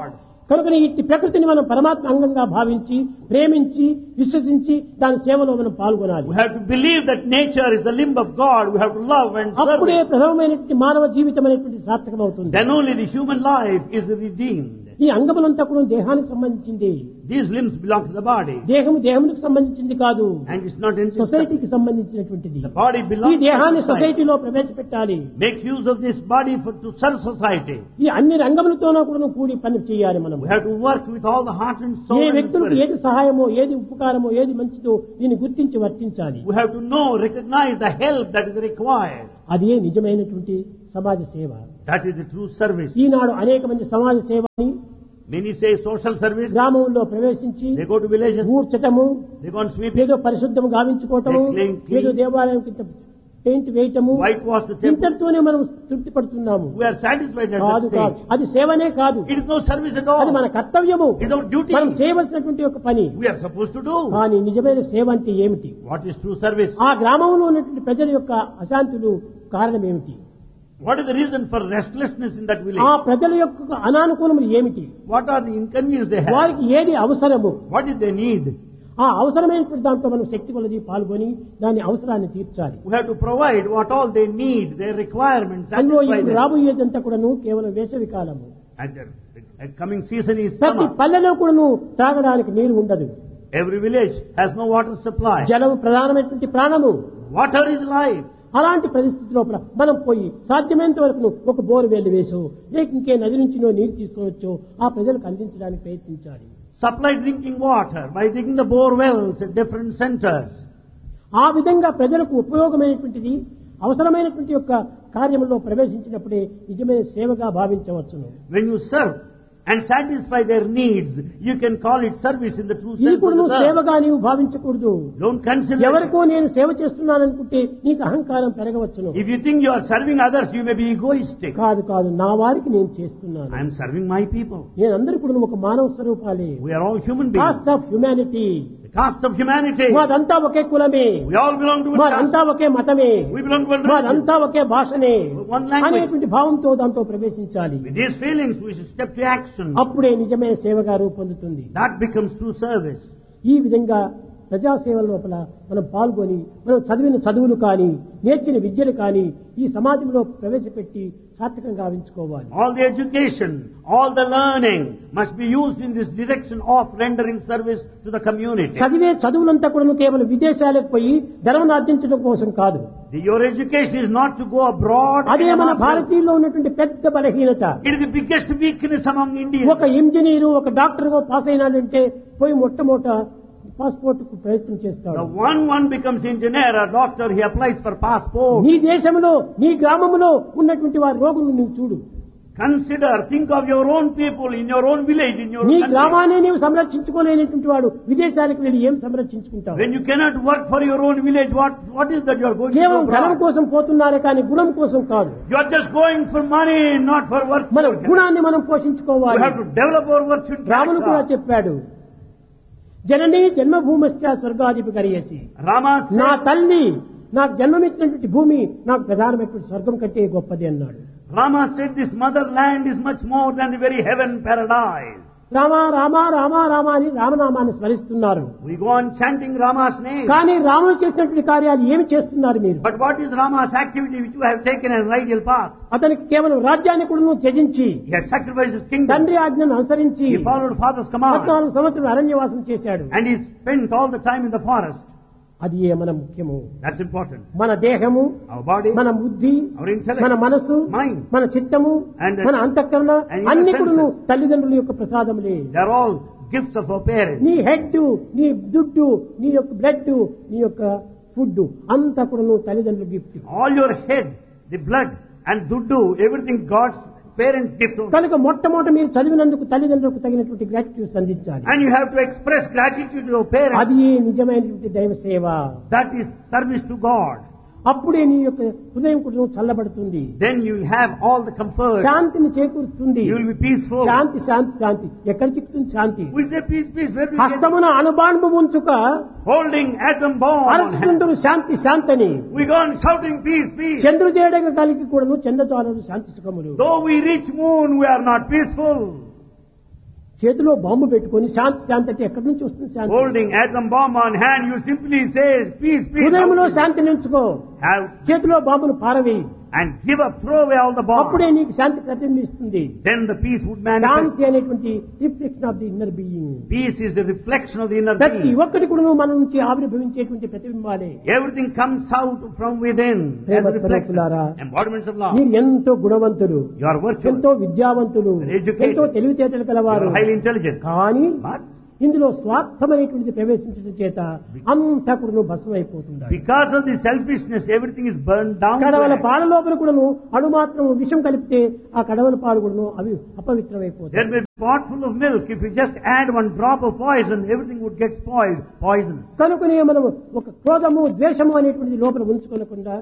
కనుక ఇట్టి ప్రకృతిని మనం పరమాత్మ అంగంగా భావించి ప్రేమించి విశ్వసించి దాని సేవలో మనం పాల్గొనాలి. We have to believe that nature is the limb of God. We have to love and serve అప్పుడే it. ప్రథమమైనటువంటి మానవ జీవితం అనేటువంటి సార్థకమవుతుంది. Then only the human life is redeemed. ఈ అంగములంతా కూడా దేహానికి సంబంధించింది. These limbs belong to the body. దేహము దేహమునికి సంబంధించింది కాదు, And it's not in సొసైటీకి సంబంధించినటువంటిది. The body ఈ belongs to దేహాన్ని society. సొసైటీలో ప్రవేశపెట్టాలి. Make use of this body for to serve society. ఈ అన్ని రంగములతోనూ కూడా కూడి పని చేయాలి మనం. We have to work with all the heart and soul A and వ్యక్తులకు spirit. ఏది సహాయమో ఏది ఉపకారమో ఏది మంచిదో దీన్ని గుర్తించి వర్తించాలి. We have to know, recognize the help that is required. అదే నిజమైనటువంటి సమాజ సేవ. That is the true service. ఈనాడు అనేక మంది సమాజ సేవని Many say social service. గ్రామంలో ప్రవేశించి They go to villages. ఊడ్చటము, They go on sweeping. ఏదో పరిశుద్ధం గావించుకోవటము, They clean, clean. ఏదో దేవాలయం కింద పెయింట్ వేయటము, Whitewash the temple. ఇంతటితోనే మనం తృప్తి పడుతున్నాము. We are satisfied at కాదు that కాదు, stage. అది సేవనే కాదు, It is no service at అది all. మన కర్తవ్యము, It is our duty. మనం చేయవలసినటువంటి ఒక పని. We are supposed to do. కానీ నిజమైన సేవ అంటే ఏమిటి? What is true service? ఆ గ్రామంలో ఉన్నటువంటి ప్రజల యొక్క అశాంతులు కారణం ఏమిటి? What is the reason for restlessness in that ఆ village? ప్రజల యొక్క అనానుకూలములు ఏమిటి? What are the inconveniences they have? వారికి ఏది అవసరము? What is they need? ఆ అవసరమైనటువంటి దాంట్లో మనం శక్తి కొలది పాల్గొని దాని అవసరాన్ని తీర్చాలి. We have to provide what all they need, their requirements, అందులో satisfy ఇప్పుడు them. రాబోయేదంతా కూడాను కేవలం వేసవి కాలము. And the the coming season is ప్రతి summer. పల్లెలో కూడాను త్రాగడానికి నీరు ఉండదు. Every village has no water supply. జలం ప్రధానమైనటువంటి ప్రాణము. Water is life. అలాంటి పరిస్థితి లోపల మనం పోయి సాధ్యమైనంత వరకు ఒక బోరు వేలు వేసో లేక ఇంకే నది నుంచినో నీరు తీసుకోవచ్చో ఆ ప్రజలకు అందించడానికి ప్రయత్నించాలి. Supply drinking water by digging the bore wells at different centers. ఆ విధంగా ప్రజలకు ఉపయోగమైనటువంటిది అవసరమైనటువంటి యొక్క కార్యములో ప్రవేశించినప్పుడే నిజమైన సేవగా భావించవచ్చును. When you serve and satisfy their needs, you can call it service in the true ఇది sense కూడా of నువ్వు the term. సేవగా నీవు భావించకూడదు. Don't consider it. ఎవరికో నేను సేవ చేస్తున్నాననుకుంటే నీకు అహంకారం పెరగవచ్చును. If you think you are serving others, you may be egoistic. కాదు కాదు, నా వారికి నేను చేస్తున్నాను. I am serving my people. నేను అందరూ కూడా ఒక మానవ స్వరూపాలే. We are all human beings. Cost of humanity. The caste of humanity. మాదంతా ఒకే కులమే, We all belong to one మాదంతా caste. ఒకే మతమే, We belong to one religion. మాదంతా ఒకే భాషనే One language. అనేటువంటి భావంతో దాంట్లో ప్రవేశించాలి. With these feelings, we should step to action. అప్పుడే నిజమైన సేవగా రూపొందుతుంది. That becomes true service. ఈ విధంగా ప్రజాసేవ లోపల మనం పాల్గొని మనం చదివిన చదువులు కానీ నేర్చిన విద్యలు కానీ ఈ సమాజంలో ప్రవేశపెట్టి సార్థకంగా గావించుకోవాలి. All the education, all the learning must be used in this direction of rendering service to the community. చదివే చదువులంతా కూడా కేవలం విదేశాలకు పోయి ధర్మం ఆర్జించడం కోసం కాదు. The- Your education is not to go abroad. అదే and మన amass wealth. భారతీయుల్లో ఉన్నటువంటి పెద్ద బలహీనత. It is the biggest weakness among Indians. ఒక ఇంజనీరు ఒక డాక్టర్ పాస్ అయినాడంటే పోయి మొట్టమొదట పాస్పోర్ట్ కు ప్రయత్నం The చేస్తాడు. one one becomes engineer or doctor, he applies for passport. నీ దేశంలో నీ గ్రామంలో ఉన్నటువంటి వారి రోగులను నువ్వు చూడు. Consider, think of your own people in your own village, in your నీ own country. గ్రామాన్ని నీవు సంరక్షించుకోలేనటువంటి వాడు విదేశాలకు వెళ్ళి ఏం సంరక్షించుకుంటావు? When you cannot work for your own village, what what is that you are going to కేవలం do ధనం abroad? కోసం పోతున్నారే కానీ గుణం కోసం కాదు. You are just going for money, not for work. మన You గుణాన్ని మనం పోషించుకోవాలి. have to develop our virtue. రాముడు కూడా చెప్పాడు, జననీ జన్మభూమశ్చ స్వర్గాధిపి కరియేసి. Rama నా said, తల్లి నాకు జన్మమిచ్చినటువంటి భూమి నాకు ప్రధానమైనటువంటి స్వర్గం కంటే గొప్పది అన్నాడు. Rama said, this motherland is much more than the very heaven paradise. Rama Rama Rama Rama అని రామనామాన్ని స్మరిస్తున్నారు. We go on chanting Rama's name. కానీ రాముడు చేసినటువంటి కార్యాలు ఏమి చేస్తున్నారు మీరు? But what is Rama's activity which you have taken as ideal path? అతనికి కేవలం రాజ్యాన్ని కూడా త్యజించి He has sacrificed his kingdom. తండ్రి ఆజ్ఞను అనుసరించి He followed father's command. పద్నాలుగు సంవత్సరాలు అరణ్యవాసం చేశాడు. And he spent all the time in the forest. అది ఏ మన ముఖ్యము. That's important. మన దేహము, Our body, మన బుద్ధి, our intellect, మన మనసు, mind, మన చిత్తము, and మన అంతఃకరణ and your అన్ని కూడా senses. తల్లిదండ్రుల యొక్క ప్రసాదములే. they are all gifts of our parents. నీ హెడ్, నీ దుడ్డు, నీ యొక్క బ్లడ్, నీ యొక్క ఫుడ్ అంతా కూడా నువ్వు తల్లిదండ్రుల gift. All your head, the blood and duddu, everything God's parents' gift. కనుక మొట్టమొదట మీరు చదివినందుకు తల్లిదండ్రులకు తగినటువంటి గ్రాటిట్యూడ్ అందించాలి. And you have to express gratitude to your parents. అది నిజమైనటువంటి దైవ సేవ. That is service to God. అప్పుడే నీ యొక్క హృదయం కూడా చల్లబడుతుంది, Then you will have all the comfort. శాంతిని చేకూరుస్తుంది. You will be peaceful. శాంతి శాంతి శాంతి ఎక్కడ చిక్కుతుంది శాంతి? We say peace, peace. Where do you get హస్తమున అనుబాంబు ఉంచుక holding atom bomb on hand? అరచుకుంటారు Shanti శాంతని. We go on shouting peace, peace. చంద్రుజేడగ కలిగి కూడాను చంద్రచారులు శాంతి సుఖములు. Though we reach moon, we are not peaceful. చేతిలో bomb పెట్టుకొని శాంతి శాంతి అంటే ఎక్కడి నుంచి వస్తుంది శాంతి? Holding atom bomb on hand, you simply say, peace, peace. హృదయంలో శాంతిని ఉంచుకో, Have, చేతిలో బాంబును పారవేయి, and give up, throw away all the అప్పుడే bombs. నీకు శాంతి ప్రతిబింబిస్తుంది. Then the peace would manifest. శాంతి అనేటువంటి reflection of the inner being. Peace is the reflection of the inner ప్రతి being. ఒక్కటి కూడా మన నుంచి ఆవిర్భవించేటువంటి ప్రతిబింబాలే. Everything comes out from within as Prema a reflection. స్వరూపులారా, Embodiments of love. మీరు ఎంతో గుణవంతులు, You are virtuous. ఎంతో విద్యావంతులు, Educated. ఎంతో తెలివితేటలు You కలవారు. are highly intelligent. కానీ But ఇందులో స్వార్థమైనటువంటి ప్రవేశించడం చేత అంతా కూడా భస్మం అయిపోతుంది. because of the selfishness, everything is burned down. Kadavala to పాల లోపల కూడాను అణు మాత్రం విషం కలిపితే ఆ కడవల పాలు కూడాను అవి అపవిత్రమైపోతాయి. There may be a pot full of milk. If you just add one drop of poison, everything would get spoiled, poisonous. కనుకనే మనం ఒక క్రోధము ద్వేషము అనేటువంటిది లోపల ఉంచుకోకుండా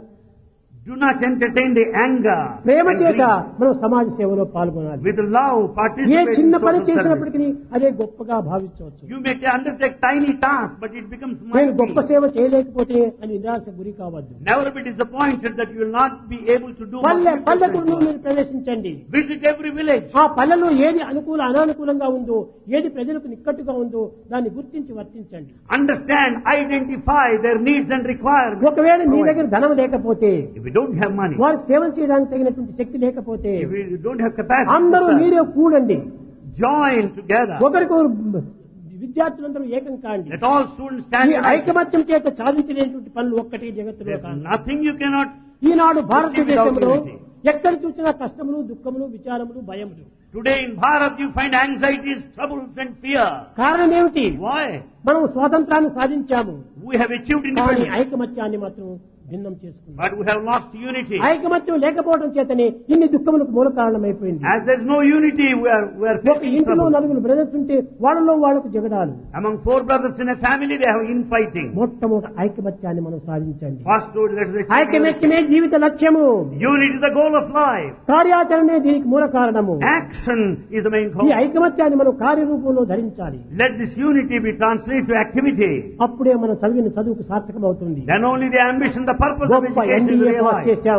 Do not entertain the anger. Prema and చేత greed. మనం సమాజ సేవలో పాల్గొనాలి. With love, A participate in చిన్న పని social service. చేసినప్పటికీ అదే గొప్పగా భావించవచ్చు. You may undertake tiny tasks, but it becomes నేను గొప్ప mighty. సేవ చేయలేకపోతే అని నిరాశ గురి కావద్దు. Never be disappointed that you will not be able to do పల్లె much పల్లెకు different. మీరు ప్రవేశించండి. Visit every village. ఆ పల్లెలో ఏది అనుకూల అనానుకూలంగా ఉందో, ఏది ప్రజలకు నిక్కట్టుగా ఉందో దాన్ని గుర్తించి వర్తించండి. Understand, identify their needs and requirements. ఒకవేళ మీ దగ్గర ధనం లేకపోతే, If you don't have money, వారికి సేవ చేయడానికి తగినటువంటి శక్తి లేకపోతే, if you don't have capacity, అందరూ to serve, మీరే కూడండి. join together. ఒకరికొకరు విద్యార్థులందరూ ఏకం కాండి. Let all students stand ఈ united. ఐకమత్యం చేత సాధించలేటువంటి పనులు ఒక్కటి జగత్తులో There's కాదు. nothing you cannot. ఈనాడు భారతదేశంలో without unity. ఎక్కడ చూసినా కష్టములు, దుఃఖములు, విచారములు, భయములు. Today in Bharat you find anxieties, troubles and fear. కారణం ఏమిటి? Why? మనం స్వాతంత్రాన్ని సాధించాము, We have achieved కానీ independence, ఐకమత్యాన్ని మాత్రం భిన్నం చేసుకున్నాం. but we have lost unity. ఐకమత్యం లేకపోవడం చేతనే ఇన్ని దుఃఖములకు మూల కారణమైపోయింది. As there is no unity, we are, we are ఒక facing ఇంటిలో trouble. నలుగురు బ్రదర్స్ ఉంటే వాళ్ళలో వాళ్ళకు జగడాలు. Among four brothers in a family, they have infighting. మొట్టమొదటి ఐకమత్యాన్ని మనం సాధించండి. First, let us achieve unity. ఐకమత్యమే జీవిత లక్ష్యము, Unity is the goal of life. కార్యాచరణే దీనికి మూల కారణము. Action is the main ఈ cause. ఐకమత్యాన్ని మనం కార్యరూపంలో ధరించాలి. Let this unity be translated to activity. అప్పుడే మనం చదివిన చదువుకు సార్థకం అవుతుంది. Then only the ambition, the purpose of గొప్ప education is MBA pass realized. చేశాం,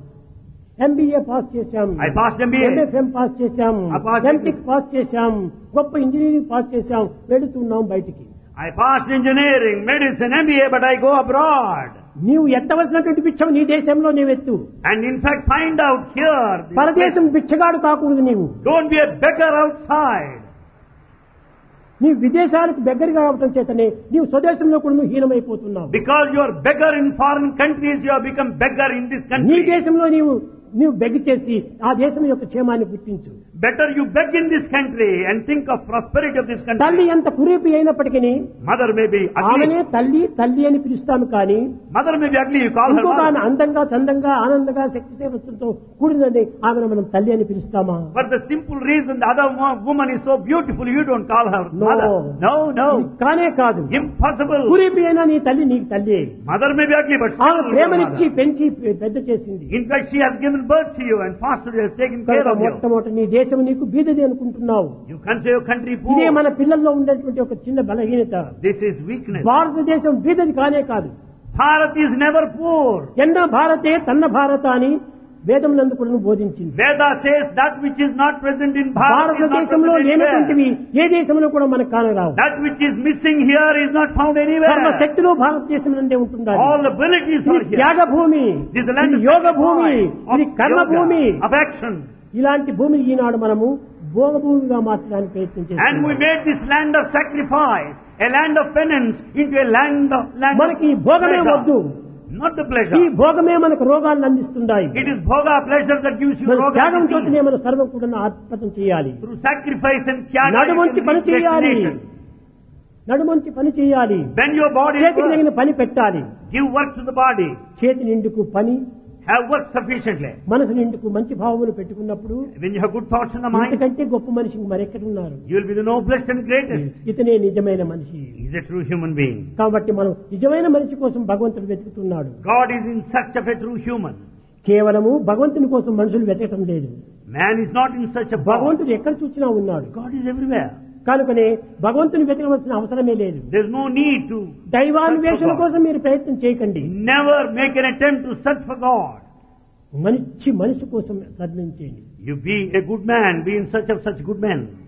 ఎంబీఏ పాస్ చేశాం, I passed M B A. ఎంఎఫ్ఎం pass చేశాం, I passed ఎంటెక్ పాస్ చేశాం, గొప్ప ఇంజనీరింగ్ పాస్ చేశాం, వెళుతున్నాం బయటికి. I passed engineering, medicine, M B A, but I go abroad. నీవు ఎత్తవలసినటువంటి భిక్షం నీ దేశంలో నీవెత్తు. And in fact, find out here. this పరదేశం బిచ్చగాడు కాకూడదు. నీవు place. Don't be a beggar outside. నీ విదేశాలకు దగ్గరగా అవటం చేతనే నీవు స్వదేశంలో కూడా నువ్వు హీనమైపోతున్నావు. Because you are beggar in foreign countries, you have become beggar in this నీ country. దేశంలో నీవు నీవు బెగ్ చేసి ఆ దేశం యొక్క క్షేమాన్ని గుర్తించు. Better you beg in this country and think of prosperity of this తల్లి country. ఎంత కురీపి అయినప్పటికీ Mother may be ఆమెనే ugly. తల్లి తల్లి అని పిలుస్తాము, కానీ Mother may be ugly, you call her ఇంకొక ఆమె mother. అందంగా చందంగా ఆనందంగా శక్తి సేవతో కూడినది ఆమెను మనం తల్లి అని పిలుస్తామా? For the simple reason the other wo- woman is so beautiful, you don't call her No. mother. No, ఇది no. కానే కాదు. Impossible. కురీపి అయినా నీ తల్లి నీకు తల్లి. Mother may be ugly, but still ఆమె you are ప్రేమనిచ్చి mother. పెంచి పెద్ద చేసింది. In fact, she has given birth to you and fostered you, has taken care కనుక of you. మొట్టమొదటి నీ దేశం నీకు బీదది అనుకుంటున్నావు. You consider your country ఇదే poor. మన పిల్లల్లో ఉండేటువంటి ఒక చిన్న బలహీనత. This is weakness. భారతదేశం బీదది కానే కాదు. Bharat is never poor. ఎన్న భారతే తన్న భారత అని వేదం నందు కూడా బోధించింది. Veda says that which is not present in Bharat is not భారతదేశంలో present లేనటువంటివి anywhere. ఏ దేశంలో కూడా మనకు కానరావు. That which is missing here is not found anywhere. సర్వశక్తులు భారతదేశం నందే ఉంటుండాలి. All abilities are ఇది here. త్యాగ భూమి, This is the land ఇది of యోగ భూమి, sacrifice, ఇది of కర్మ భూమి. yoga, of action. ఇలాంటి భూమిని ఈనాడు మనము భోగ భూమిగా మార్చడానికి ప్రయత్నం And we చేస్తున్నాం. made this land of sacrifice, a land of penance, into a land of land మనకి ఈ of భోగమే వద్దు. pleasure. Not the ఈ pleasure. భోగమే మనకు రోగాలను అందిస్తున్నాయి. It is bhoga pleasure that gives you మన roga త్యాగం disease. తోటినే మన సర్వం కూడా అర్పణం చేయాలి. Through sacrifice and tyaga, నడుమంచి you పని can reach చేయాలి, destination. నడుమంచి పని చేయాలి, Bend your body, చేతికి తగిన పని పెట్టాలి. give work to the body, చేతి నిండుకు పని, have work sufficiently. మనసు నిండుకు మంచి భావములు పెట్టుకున్నప్పుడు When you have good thoughts in the mind, ఇంతకంటే గొప్ప మనిషి మరెక్కడున్నారు? you will be the noblest and greatest. ఇతనే నిజమైన మనిషి. He is a true human being. కాబట్టి మనం నిజమైన మనిషి కోసం భగవంతుడు వెతుకుతున్నాడు. God is in search of a true human. కేవలము భగవంతుని కోసం మనుషులు వెతకటం లేదు. Man is not in search of God. భగవంతుడు ఎక్కడ చూసినా ఉన్నాడు. God is everywhere. కనుకనే భగవంతుని వెతకవలసిన అవసరమే లేదు. There is no need to దైవాన్వేషణ కోసం మీరు ప్రయత్నం చేయకండి. never make an attempt to search for God. మంచి మనిషి కోసం ప్రయత్నించండి. You be a good man, be in search of such good men.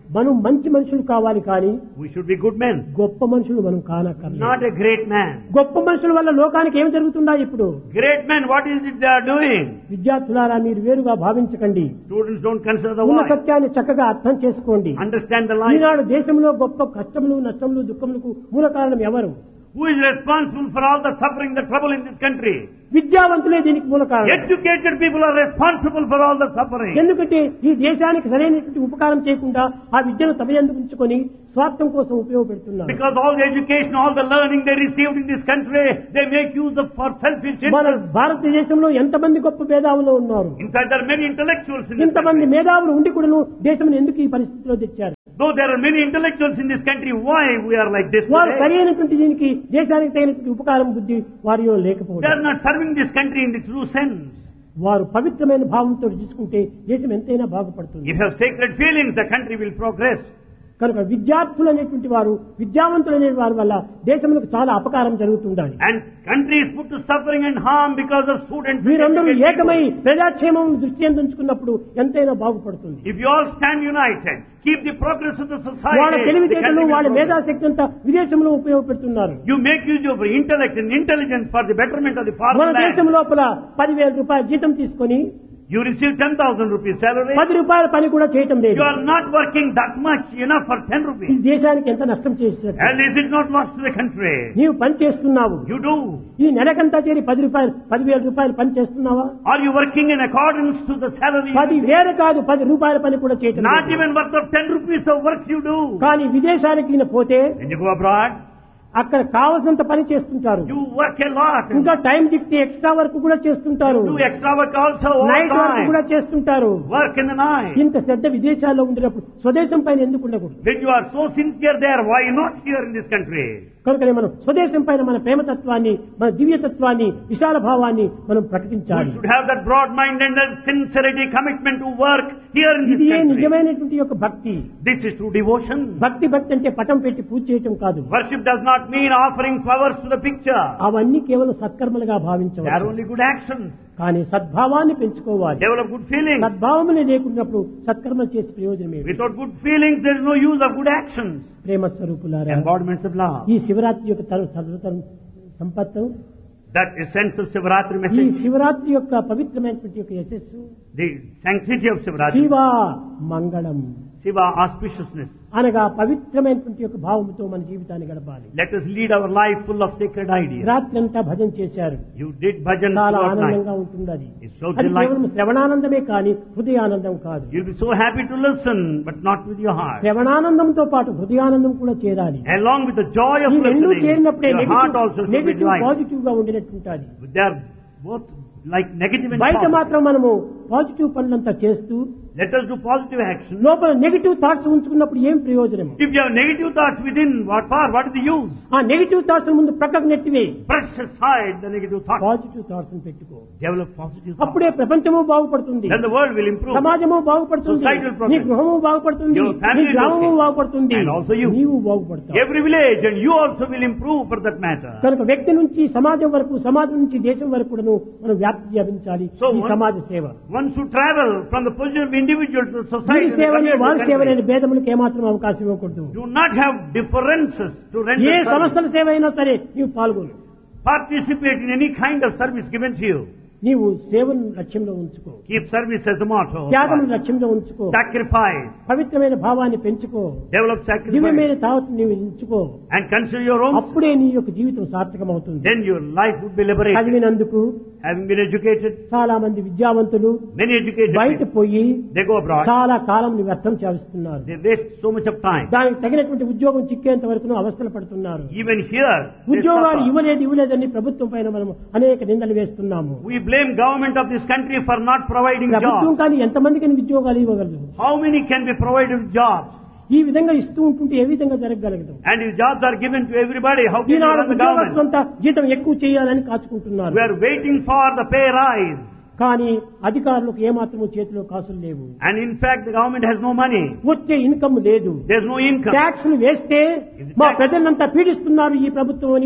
మనం మంచి మనుషులు కావాలి కానీ We should be good men, గొప్ప మనుషులు మనం కానక్కర్లేదు. not a great man. గొప్ప మనుషుల వల్ల లోకానికి ఏం జరుగుతుందా ఇప్పుడు? Great men, what is it they are doing? విద్యార్థులారా మీరు వేరుగా భావించకండి. Students don't consider the ఉన్న why. సత్యాన్ని చక్కగా అర్థం చేసుకోండి. Understand the life. ఈనాడు దేశంలో గొప్ప కష్టములు నష్టములు దుఃఖములకు మూల కారణం ఎవరు? Who is responsible for all the suffering, the trouble in this country? విద్యావంతులే దీనికి మూల కారణం. Educated people are responsible for all the suffering. ఎందుకంటే ఈ దేశానికి సరైనటువంటి ఉపకారం చేయకుండా ఆ విద్యను తమయందు ఉంచుకొని స్వార్థం కోసం ఉపయోగపెడుతున్నారు. Because all the education, all the learning they received in this country, they make use of for selfish మన interest. భారతదేశంలో ఎంతమంది గొప్ప మేధావులు ఉన్నారు? In fact, there are many intellectuals in this ఇంతమంది country. మేధావులు ఉండి కూడాను దేశం ఎందుకు ఈ పరిస్థితిలో తెచ్చారు? Though there are many intellectuals in this country, why we are like this వారు today? సరైనటువంటి దీనికి దేశానికి తగినటువంటి ఉపకారం బుద్ధి వారిలో They are లేకపోవడం. not serving this country in the true sense. వారు పవిత్రమైన భావంతో తీసుకుంటే దేశం ఎంతైనా బాగుపడుతుంది. If you have sacred feelings, the country will progress. కనుక విద్యార్థులు అనేటువంటి వారు విద్యావంతులు అనే వారి వల్ల దేశములకు చాలా అపకారం జరుగుతుండాలి. And country is put to suffering and harm because of students. and వీరందరూ educated ఏకమై people. ప్రజాక్షేమం దృష్టి ఉంచుకున్నప్పుడు ఎంతైనా బాగుపడుతుంది. If you all stand united, keep the progress of the society, వాళ్ళ the తెలివితేటలు country will వాళ్ళ progress. మేధాశక్తి అంతా విదేశంలో ఉపయోగపెడుతున్నారు. You make use of your intellect and intelligence for the betterment of the మన foreign దేశం land. లోపల పదివేల రూపాయల జీతం తీసుకొని You receive ten thousand rupees salary. పది రూపాయల పని కూడా చేయటం లేదు. You are not working that much enough for ten ఈ rupees. దేశానికి ఎంత నష్టం చేసినట్టు. And is it not lost to the country? నీవు పని చేస్తున్నావు. You do. ఈ నెలకంతా చేరి పది రూపాయలు పదివేల రూపాయలు పని చేస్తున్నావా? Are you working in accordance to the salary? పది వేలు కాదు పది రూపాయల పని కూడా చేయటం Not లేదు. even worth of ten rupees of work you do. కానీ విదేశానికి ఈయన పోతే When you go abroad, అక్కడ కావలసినంత పని చేస్తుంటారు. you work a lot. ఇంకా టైం దిక్తే ఎక్స్ట్రా వర్క్ కూడా చేస్తుంటారు. Do extra work also all night work కూడా time. చేస్తుంటారు. Work in the night. ఇంత శ్రద్ధ విదేశాల్లో ఉండినప్పుడు స్వదేశం పైన ఎందుకు ఉండకూడదు? When you are so sincere there, why not here in this country? కనుకనే మనం స్వదేశం పైన మన ప్రేమతత్వాన్ని మన దివ్యతత్వాన్ని విశాల భావాన్ని మనం We ప్రకటించాలి. should have that broad mind and that sincerity, commitment to work here in this ఇది ఏ country. నిజమైనటువంటి యొక్క భక్తి. This is true devotion. భక్తి భక్తి అంటే పటం పెట్టి పూజ చేయటం కాదు. Worship does not mean offering flowers to the picture. అవన్నీ కేవలం సత్కర్మలుగా They are భావించవచ్చు. only good actions. కానీ సద్భావాన్ని పెంచుకోవాలి. Develop good feelings. సద్భావమునే లేకున్నప్పుడు సత్కర్మలు చేసి ప్రయోజనం ఏమిటి? Without good feelings, there is no use of good actions. ప్రేమ స్వరూపులారా, Embodiments of love. ఈ శివరాత్రి యొక్క తరు- తరు- సంపత్తు, That essence of Sivaratri ఈ message, శివరాత్రి యొక్క పవిత్రమైనటువంటి యొక్క యశస్సు the sanctity of Sivaratri, Shiva మంగళం Shiva auspiciousness. అనగా పవిత్రమైనటువంటి యొక్క భావంతో మన జీవితాన్ని గడపాలి. Let us lead our life full of sacred ideas. రాత్రి అంతా భజన చేశారు. You did bhajan చాలా throughout night. ఆనందంగా ఉంటుంది అది. It's so అది delightful. కేవలం శ్రవణానందమే కానీ హృదయానందం కాదు. You'll be so happy to listen, but not with your heart. శ్రవణానందంతో పాటు హృదయానందం కూడా చేరాలి. Along with the joy of ఈ రెండు listening, చేరినప్పుడే your heart also should be negative delighted. Positive గా ఉండినట్టుంటాది. They are both like negative and బయట positive. మాత్రం మనము positive పనులంతా చేస్తూ Let us do positive action. లోపల నెగిటివ్ థాట్స్ ఉంచుకున్నప్పుడు ఏం ప్రయోజనం? If you have negative thoughts within, what for? What is the use? ఆ negative thoughts ముందు ప్రక్కకు నెట్టివే Brush aside the negative thoughts. Positive thoughts పెట్టుకో. Develop positive thoughts. అప్పుడే ప్రపంచము బాగుపడుతుంది, Then the world will improve. సమాజము బాగుపడుతుంది, Society will progress. నీ గృహము బాగుపడుతుంది, Your family నీ will గ్రామము progress. బాగుపడుతుంది, And also you. నీవు బాగుపడతావు. Every village and you also will improve for that matter. కనుక వ్యక్తి నుంచి సమాజం వరకు, సమాజం నుంచి దేశం వరకు కూడాను మనం వ్యాప్తి చేయించాలి So ఈ one- సమాజ సేవ. One should travel from the position of individual to the society. వీరి and the సేవనే community వారి and the సేవనే country. భేదములకు ఏమాత్రం అవకాశం ఇవ్వకూడదు. Do not have differences to render A service. సంస్థల సేవ అయినా సరే నీవు పాల్గొను. Participate in any kind of service given to you. నీవు సేవను లక్ష్యంలో ఉంచుకో, Keep service as a motto. త్యాగం లక్ష్యంలో ఉంచుకో, Sacrifice. పవిత్రమైన భావాన్ని పెంచుకో, Develop sacrifice. దివ్యమైన తావత్ నీవు ఎంచుకో. And consider your own. అప్పుడే నీ యొక్క జీవితం సార్థకమవుతుంది. Then your life would be liberated. చదివినందుకు Having been educated, చాలా మంది విద్యావంతులు many educated బయట people, పోయి they go abroad. చాలా కాలం వ్యర్థం చేస్తున్నారు. They waste so much of time. దానికి తగినటువంటి ఉద్యోగం చిక్కేంత వరకు అవస్థలు పడుతున్నారు. Even here, they ఉద్యోగాలు suffer. ఇవ్వలేదు ఇవ్వలేదని ప్రభుత్వం పైన మనం అనేక నిందలు వేస్తున్నాము. We blame government of this country for not providing ప్రభుత్వం jobs. కానీ ఎంతమందికి ఉద్యోగాలు ఇవ్వగలదు? How many can be provided with jobs? ఈ విధంగా ఇస్తూ ఉంటుంటే ఏ విధంగా జరగగలదు? And if jobs are given to everybody, how can you Eenadu run the government? ఉద్యోగస్తులంతా జీతం ఎక్కువ చేయాలని కాచుకుంటున్నారు. We are waiting for the pay rise. కానీ అధికారులకు ఏమాత్రము చేతిలో కాసులు లేవు. And in fact, the government has no money. వచ్చే ఇన్కమ్ లేదు. There's no income. ట్యాక్స్ వేస్తే మా ప్రజలంతా పీడిస్తున్నారు ఈ ప్రభుత్వం అని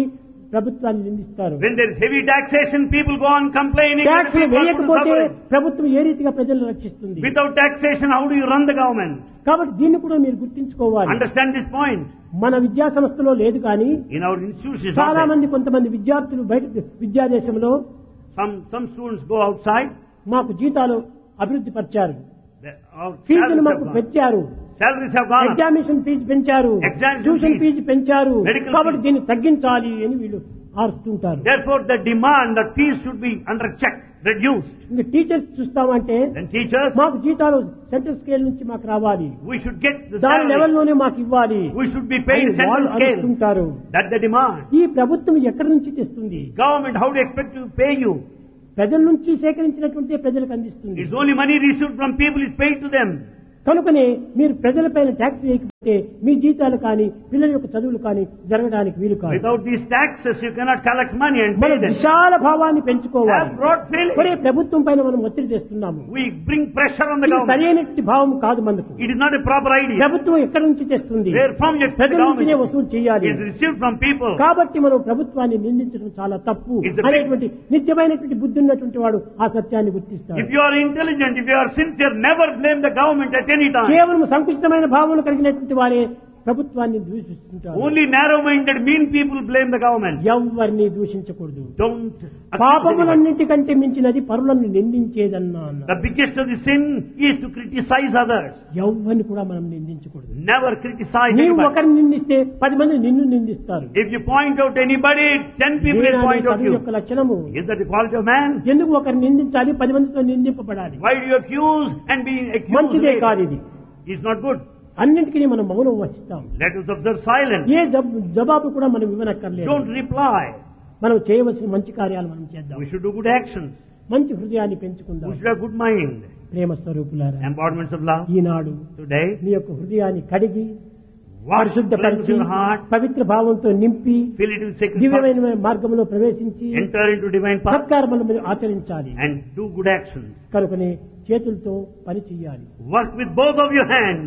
ప్రభుత్వాన్ని నిందిస్తారు. When there is heavy taxation, people go on complaining. Tax and the people are వేయకపోతే suffering. ప్రభుత్వం ఏ రీతిగా ప్రజలను రక్షిస్తుంది? Without taxation, how do you run the government? కాబట్టి దీన్ని కూడా మీరు గుర్తించుకోవాలి. Understand this point. మన విద్యా సంస్థలో లేదు కానీ In our institutions, చాలా మంది కొంతమంది విద్యార్థులు బయట విద్యాదేశంలో some some students go outside. మాకు జీతాలు అభివృద్ధి పరిచారు, The- our ఫీజులు salaries మాకు have gone. పెంచారు, Salaries have gone up. Examination fee పెంచారు, Examination ట్యూషన్ fees, ఫీజు పెంచారు, medical కాబట్టి fees. దీన్ని తగ్గించాలి అని వీళ్ళు ఆరుస్తుంటారు. Therefore, the demand that fees should be under check, reduced. ఇంకా టీచర్స్ చూస్తామంటే Then teachers, మాకు జీతాలు సెంట్రల్ స్కేల్ నుంచి మాకు రావాలి, we should get the దాని salary. లెవెల్లోనే మాకు ఇవ్వాలి We should be paid అని central వాళ్ళు scale. అరుస్తుంటారు. That's the demand. ఈ ప్రభుత్వం ఎక్కడి నుంచి తెస్తుంది? Government, how do you expect to pay you? ప్రజల నుంచి సేకరించినటువంటి ప్రజలకు అందిస్తుంది. It's only money received from people is paid to them. కనుకనే మీరు ప్రజలపైన ట్యాక్స్ వేయకపోతే మీ జీతాలు కానీ పిల్లల యొక్క చదువులు కానీ జరగడానికి వీలు కాదు. Without these taxes, you cannot collect money and pay మన them. విశాల భావాన్ని పెంచుకోవాలి. Have broad feeling. ఒరే ప్రభుత్వం పైన మనం ఒత్తిడి తెస్తున్నాము, We bring pressure on the ఇది government. సరైనటువంటి భావం కాదు మనకు. It is not a proper idea. ప్రభుత్వం ఎక్కడి నుంచి తెస్తుంది? Where from you expect ప్రజల the నుంచినే government వసూలు చేయాలి. is received from people. కాబట్టి మనం ప్రభుత్వాన్ని నిందించడం చాలా తప్పు It's a big- అనేటువంటి నిత్యమైనటువంటి బుద్ధి ఉన్నటువంటి వాడు ఆ సత్యాన్ని గుర్తిస్తాడు. If you are intelligent, if you are sincere, never blame the government at any time. కేవలం సంకుచితమైన భావనలు కలిగినటువంటి వారే ప్రభుత్వాన్ని దూషిస్తుంటారు. Only narrow-minded, mean people blame the government. ఎవరిని దూషించకూడదు. Don't accuse anyone. పాపములన్నింటికంటే మించినది పరులను నిందించేదన్నా అన్నారు. The biggest of the sin is to criticize others. ఎవరిని కూడా మనం నిందించకూడదు. Never criticize నీవు anybody. ఒకరిని నిందిస్తే పది మంది నిన్ను నిందిస్తారు. If you point out anybody, ten people will దీనిని point out చదువు you. యొక్క లక్షణము. Is that the quality of man? ఎందుకు ఒకరిని నిందించాలి, పది మందితో నిందింపబడాలి? Why do you accuse and be accused? మంచిదే కాదు ఇది. It's not good. అన్నింటికీ మనం మౌనం వహిస్తాం. Let us observe silence. ఏ జబ్- జవాబు కూడా మనం ఇవ్వనక్కర్లేదు. Don't reply. మనం చేయవలసిన మంచి కార్యాలు మనం చేద్దాం. We should do good actions. మంచి హృదయాన్ని We పెంచుకుందాం. should have good mind. ప్రేమ స్వరూపులారా, Embodiments of love. Eenadu Today, మీ యొక్క హృదయాన్ని కడిగి wash, cleanse పరిశుద్ధపరిచి your heart, పవిత్ర భావంతో నింపి fill it with sacred thoughts, దివ్యమైన మార్గంలో ప్రవేశించి enter into divine path, సత్కార్యములు మీరు ఆచరించాలి. and do good actions. కనుకనే చేతులతో పని చెయ్యాలి. Work with both of your hands.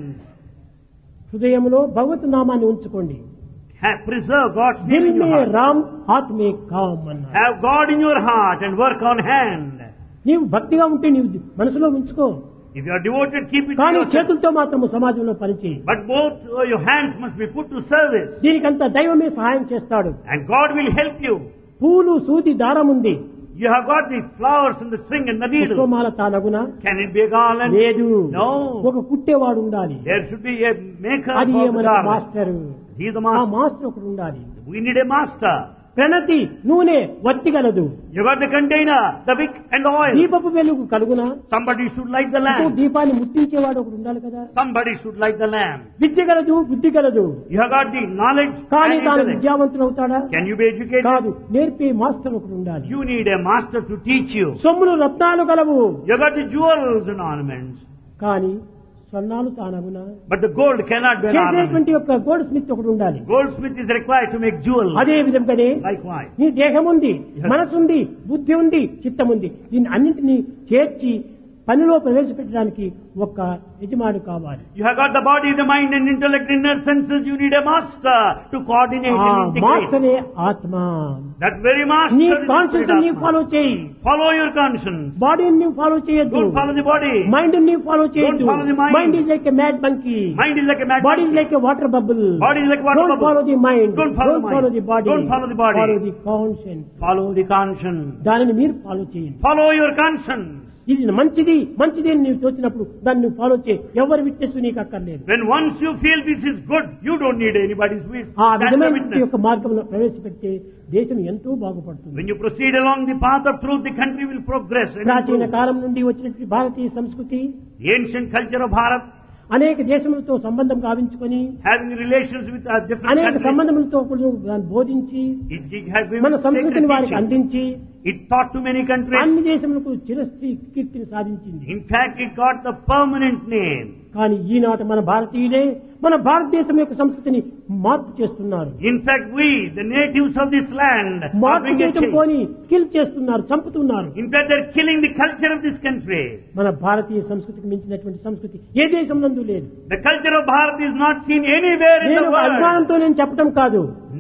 హృదయంలో భగవత్ నామాన్ని ఉంచుకోండి. Have, preserve God's name Dil in your May heart. Ram హాత్ May com అన్నారు. Have God in your heart and work on hand. నీవు భక్తిగా ఉంటే నీవు మనసులో ఉంచుకో, If you are devoted, keep it to కానీ yourself. చేతులతో మాత్రము సమాజంలో పనిచేయి. But both uh, your hands must be put to service. దీనికంతా దైవమే సహాయం చేస్తాడు. And God will help you. పూలు సూది దారం ఉంది, You have got the flowers and the string and the needle. పుష్పమాల తానగున Can it be a garland? లేదు. No. ఒక కుట్టేవాడు ఉండాలి. There should be a maker అది for the మన garland. Master. He is the ఆ master. మాస్టర్ ఒకడు ఉండాలి. We need a master. ప్రణతి నూనె వత్తిగలదు, You got the container, the wick and the oil. దీపపు వెలుగు కలుగున. Somebody should light the ఇటు lamp. దీపాన్ని ముట్టించేవాడు ఒకడు ఉండాలి కదా. Somebody should light the lamp. విద్య గలదు, బుద్ధి గలదు, You have got the knowledge కానీ and తాను intellect. విద్యావంతుడు అవుతాడా? Can you be educated? కాదు, నేర్పే మాస్టర్ ఒకడు ఉండాలి. You need a master to teach you. సొమ్ములు రత్నాలు గలవు, You got the jewels and ornaments. కానీ స్వర్ణాలు తానగున. But the gold cannot be an ornament. చేసేటువంటి యొక్క గోల్డ్ స్మిత్ ఒకడు ఉండాలి. Goldsmith is required to make jewels. అదే విధంగానే Likewise. నీ దేహం ఉంది, Yes. మనసు ఉంది, బుద్ధి ఉంది, చిత్తం ఉంది. దీన్ని అన్నింటినీ చేర్చి పనిలో ప్రవేశపెట్టడానికి ఒక యజమాని కావాలి. You have got the body, the mind and intellect, inner senses. You need a master to coordinate ఆ and integrate. మాస్టరే ఆత్మ. That very master నీ is the కాన్షియస్ spirit నీవు Atma. ఫాలో చేయి. Follow your conscience. బాడీని నీవు follow చేయొద్దు. Don't follow the body. Mind నీవు follow చేయొద్దు. Don't follow the mind. Mind is like a mad monkey. Mind is like a mad body is monkey. Like a water bubble. Body is like water Don't bubble. follow the mind. Don't follow the mind. follow the body. Don't follow the body. Follow the conscience. Follow the conscience. దానిని మీరు follow చేయండి. Follow your conscience. ఇది మంచిది మంచిది అని నీవు తోచినప్పుడు దాన్ని నువ్వు ఫాలో చేయి. ఎవరి విట్నెస్ నీకు అక్కర్లేదు. When once you feel this is good, you don't need anybody's witness. ఆ That's the విధమైన witness. యొక్క మార్గంలో ప్రవేశపెడితే దేశం ఎంతో బాగుపడుతుంది. When you proceed along the path of truth, the country will progress. and ప్రాచీన improve. కాలం నుండి వచ్చినటువంటి భారతీయ సంస్కృతి The ancient culture of Bharat, అనేక దేశములతో సంబంధం గావించుకొని having relations with uh, different అనేక countries, సంబంధములతో కూడా దాన్ని బోధించి it, it has been మన సంస్కృతిని sacred వారికి teaching. అందించి It taught to many countries. అన్ని దేశములకు చిరస్థి కీర్తిని సాధించింది. In fact, it got the permanent name. కానీ ఈనాటి మన భారతీయులే మన భారతదేశం యొక్క సంస్కృతిని మార్పు చేస్తున్నారు. In fact, we, the natives of this land, are మార్పు bringing a చేయటం change. పోని కిల్ చేస్తున్నారు, చంపుతున్నారు. In fact, they're killing the culture of this country. మన భారతీయ సంస్కృతికి మించినటువంటి సంస్కృతి ఏ దేశం నందు లేదు. The culture of Bharat is not seen anywhere in నేను the world. అభిమానంతో నేను చెప్పడం కాదు.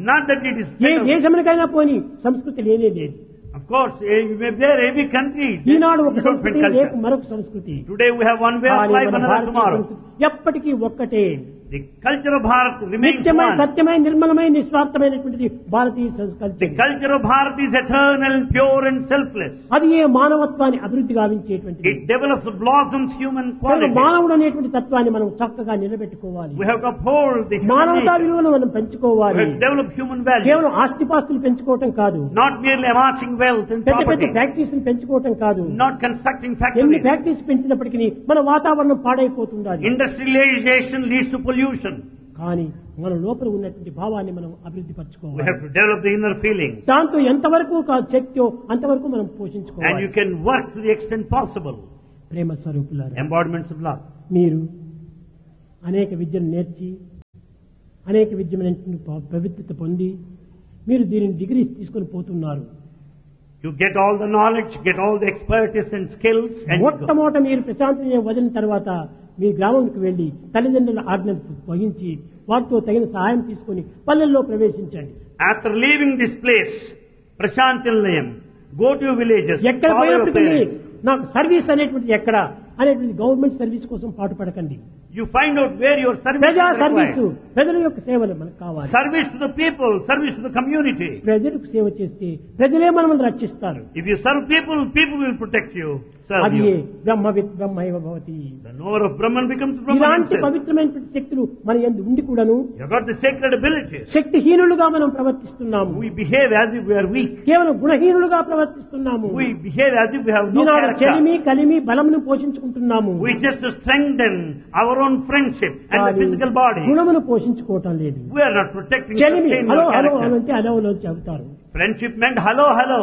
Not that it is A settled. దేశమునికైనా పోని సంస్కృతి లేనే లేదు. Of course, eh, you may be there every country. ఈనాడు ఒక Different సంస్కృతి culture. రేపు మరొక సంస్కృతి. Today we have one way of కానీ life, మన another భారతీయ tomorrow. సంస్కృతి ఎప్పటికీ ఒక్కటే. The culture of Bharat remains నిత్యమై one. సత్యమై నిర్మలమై నిస్వార్థమైనటువంటిది భారతీయ సంస్కృతి. The culture of Bharat is eternal, pure and selfless. అది ఏ మానవత్వాన్ని అభివృద్ధి గావించేటువంటిది. It develops, blossoms human కనుక quality. మానవుడు అనేటువంటి తత్వాన్ని మనం చక్కగా నిలబెట్టుకోవాలి. We have to uphold the human మానవతా nature. విలువను మనం We పెంచుకోవాలి. have to develop human values. కేవలం ఆస్తిపాస్తులు పెంచుకోవటం కాదు, Not merely amassing wealth and పెద్ద పెద్ద property. ఫ్యాక్టరీస్ పెంచుకోవటం కాదు. Not constructing ఎన్ని factories. ఫ్యాక్టరీస్ పెంచినప్పటికీ మన వాతావరణం పాడైపోతుండాలి. Industrialization leads to pollution. కానీ మన లోపల ఉన్నటువంటి భావాన్ని మనం అభివృద్ధి We పరచుకోవాలి. have to develop the inner feelings. దాంతో ఎంతవరకు కా- శక్తో అంతవరకు మనం And పోషించుకోవాలి. you can work to the extent possible. ప్రేమ స్వరూపులారా, Embodiments of love. మీరు అనేక విద్యను నేర్చి అనేక విద్యమైనటువంటి ప- పవిత్రత పొంది మీరు దీనిని డిగ్రీస్ తీసుకొని పోతున్నారు. You get all the knowledge, get all the expertise and skills, and you go. మొట్టమొదట మీరు ప్రశాంతి వదిలిన తర్వాత మీ గ్రామంకి వెళ్లి తల్లిదండ్రుల ఆజ్ఞను వహించి వారితో తగిన సహాయం తీసుకొని పల్లెల్లో ప్రవేశించండి. After leaving this place, Prashantilayam, go to your villages, ఎక్కడ follow your పోయినప్పటికీ parents. నాకు సర్వీస్ అనేటువంటిది ఎక్కడ అనేటువంటి గవర్నమెంట్ సర్వీస్ కోసం పాటుపడకండి. You find out where your service ప్రజా is సర్వీసు, required. ప్రజల యొక్క సేవలు మనకు కావాలి. Service to the people, service to the community. ప్రజలకు సేవ చేస్తే ప్రజలే మనల్ని రక్షిస్తారు. If you serve people, people will protect you, serve అది you. బ్రహ్మవిత్ బ్రహ్మైవ Bhavati. The knower of Brahman becomes Brahman ఇలాంటి himself. పవిత్రమైనటువంటి శక్తులు మన యందు ఉండి కూడాను You've got the sacred abilities. శక్తిహీనులుగా మనం ప్రవర్తిస్తున్నాము. We behave as if we are weak. కేవలం గుణహీనులుగా ప్రవర్తిస్తున్నాము. We behave as if we have no Eenadu character. చెలిమి కలిమి బలమును పోషించుకుంటున్నాము. We just strengthen our own friendship and the కానీ physical body. గుణమును పోషించుకోవటం లేదు. We are not protecting, చెలిమి sustaining hello our hello character. అంటే అలవలో చెబుతారు. Friendship meant hello, hello.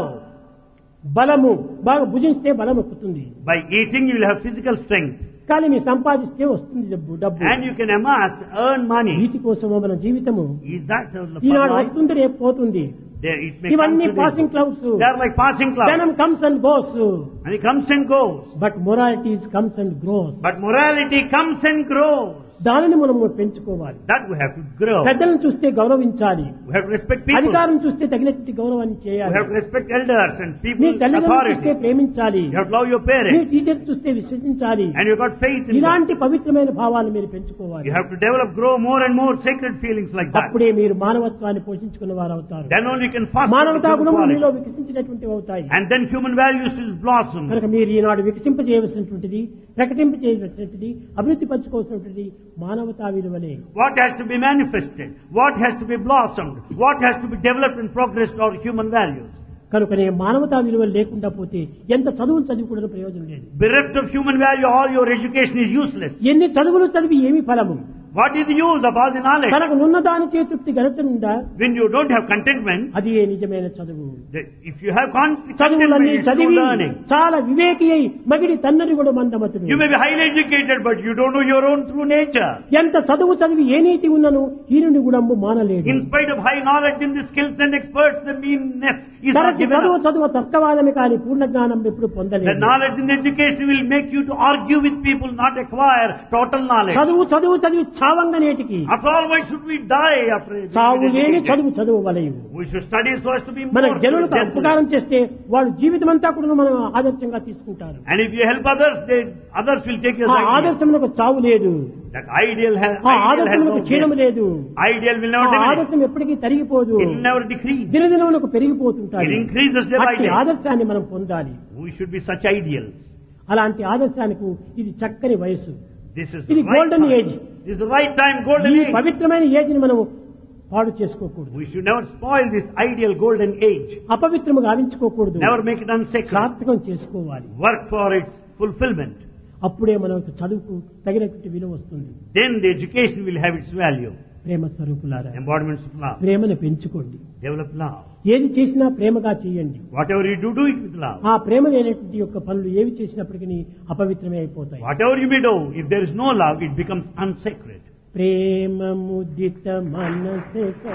బలము బాగా భుజిస్తే బలం ఎక్కుతుంది. By eating you will have physical strength. కానీ మీరు సంపాదిస్తే వస్తుంది డబ్బు డబ్బు And you can amass, earn money. వీటి కోసమో మన జీవితము Is that the Eenadu life? వస్తుంది రేపు పోతుంది. There, it may come ఇవన్నీ to passing this. Clouds. They are like passing clouds. జనం comes and goes, And it comes and goes. But moralities comes and grows. But morality comes and grows. దానిని మనం పెంచుకోవాలి. That we have to grow. పెద్దలను చూస్తే గౌరవించాలి. We have to respect people. అధికారం చూస్తే తగినటువంటి గౌరవాన్ని We చేయాలి. have to respect elders and me people తల్లిదండ్రులు చూస్తే authority. ప్రేమించాలి. You have to love your me parents. Teachers చూస్తే విశ్వసించాలి. And you got faith in them. ఇలాంటి పవిత్రమైన భావాలు మీరు పెంచుకోవాలి. You have to develop, grow more and more sacred feelings like that. అప్పుడే మీరు మానవత్వాన్ని పోషించుకున్న వారు అవుతారు. Then only you can foster the మానవతా human గుణములు quality. మీలో వికసించినటువంటివి అవుతాయి. And then human values will blossom. కనుక మీరు ఈనాడు వికసింపజేయవలసినటువంటిది, ప్రకటింపజేయవలసినటువంటిది, అభివృద్ధి పరచుకోవాల్సినటువంటిది మానవతా విలువలే. What has to be manifested? What has to be blossomed? What has to be developed and progressed are human values. కనుకనే మానవతా విలువలు లేకుండా పోతే ఎంత చదువులు చదివి కూడా ప్రయోజనం లేదు. Bereft of human value, all your education is useless. ఎన్ని చదువులు చదివి ఏమి ఫలము? What is the use of all the knowledge? తనకు నున్న దాని చే తృప్తి గడచనుందా? When you don't have contentment, అది ఏ నిజమైన చదువు. the- if you have con- చదువులన్నీ contentment, it's true చదివి learning. చాలా వివేకి అయి మగిడి తన్నరి కూడా మందమతుడు. You may be highly educated, but you don't know your own true nature. ఎంత చదువు చదివి ఏ నీతి ఉన్నను హీనుని గుణంబు మానలేడు. In spite of high knowledge in the skills and experts, the meanness is not తరచి given చదువు up. చదువు తర్కవాదమే కానీ పూర్ణ జ్ఞానం ఎప్పుడు The పొందలేదు. knowledge in the education will make you to argue with people, not acquire total knowledge. చదువు చదువు చదివి చావంగ నేటికి After all, why should we die after being చావు లేని educated? చదువు చదువు వలయు. We should study so as to be మన more జనులకు gentle. ఉపకారం చేస్తే వాడు జీవితం అంతా కూడా మనం ఆదర్శంగా తీసుకుంటారు. And if you help others, they, others will take your ఆ side. ఆదర్శములకు చావు లేదు. That ideal has, ఆ ideal has ఆదర్శములకు no క్షీణము death. లేదు. Ideal will ఆ never diminish. ఆదర్శం ఎప్పటికీ తరిగిపోదు. It will never decrease. దినదినములకు పెరిగిపోతుంటాయి. It increases day by అట్టి day. ఆదర్శాన్ని మనం పొందాలి. We should be such ideals. అలాంటి ఆదర్శానికి ఇది చక్కని వయసు. This is ఇది the right golden time. age. This is the right time, golden ఈ age. పవిత్రమైన ఏజ్ని మనం పాడు చేసుకోకూడదు. We should never spoil this ideal golden age. అపవిత్రము గావించుకోకూడదు. Never make it unsacred. సార్థకం చేసుకోవాలి. Work for its fulfillment. అప్పుడే మనకు చదువుకు తగినటువంటి విలువ వస్తుంది. Then the education will have its value. ప్రేమ స్వరూపులారా, Embodiments of love. ప్రేమను పెంచుకోండి. Develop love. ఏది చేసినా ప్రేమగా చేయండి. Whatever you do, do it with love. ఆ ప్రేమ లేనటువంటి యొక్క పనులు ఏవి చేసినప్పటికీ అపవిత్రమే అయిపోతాయి. Whatever you may do, if there is no love, it becomes unsacred. ప్రేమ ముదిత మనసే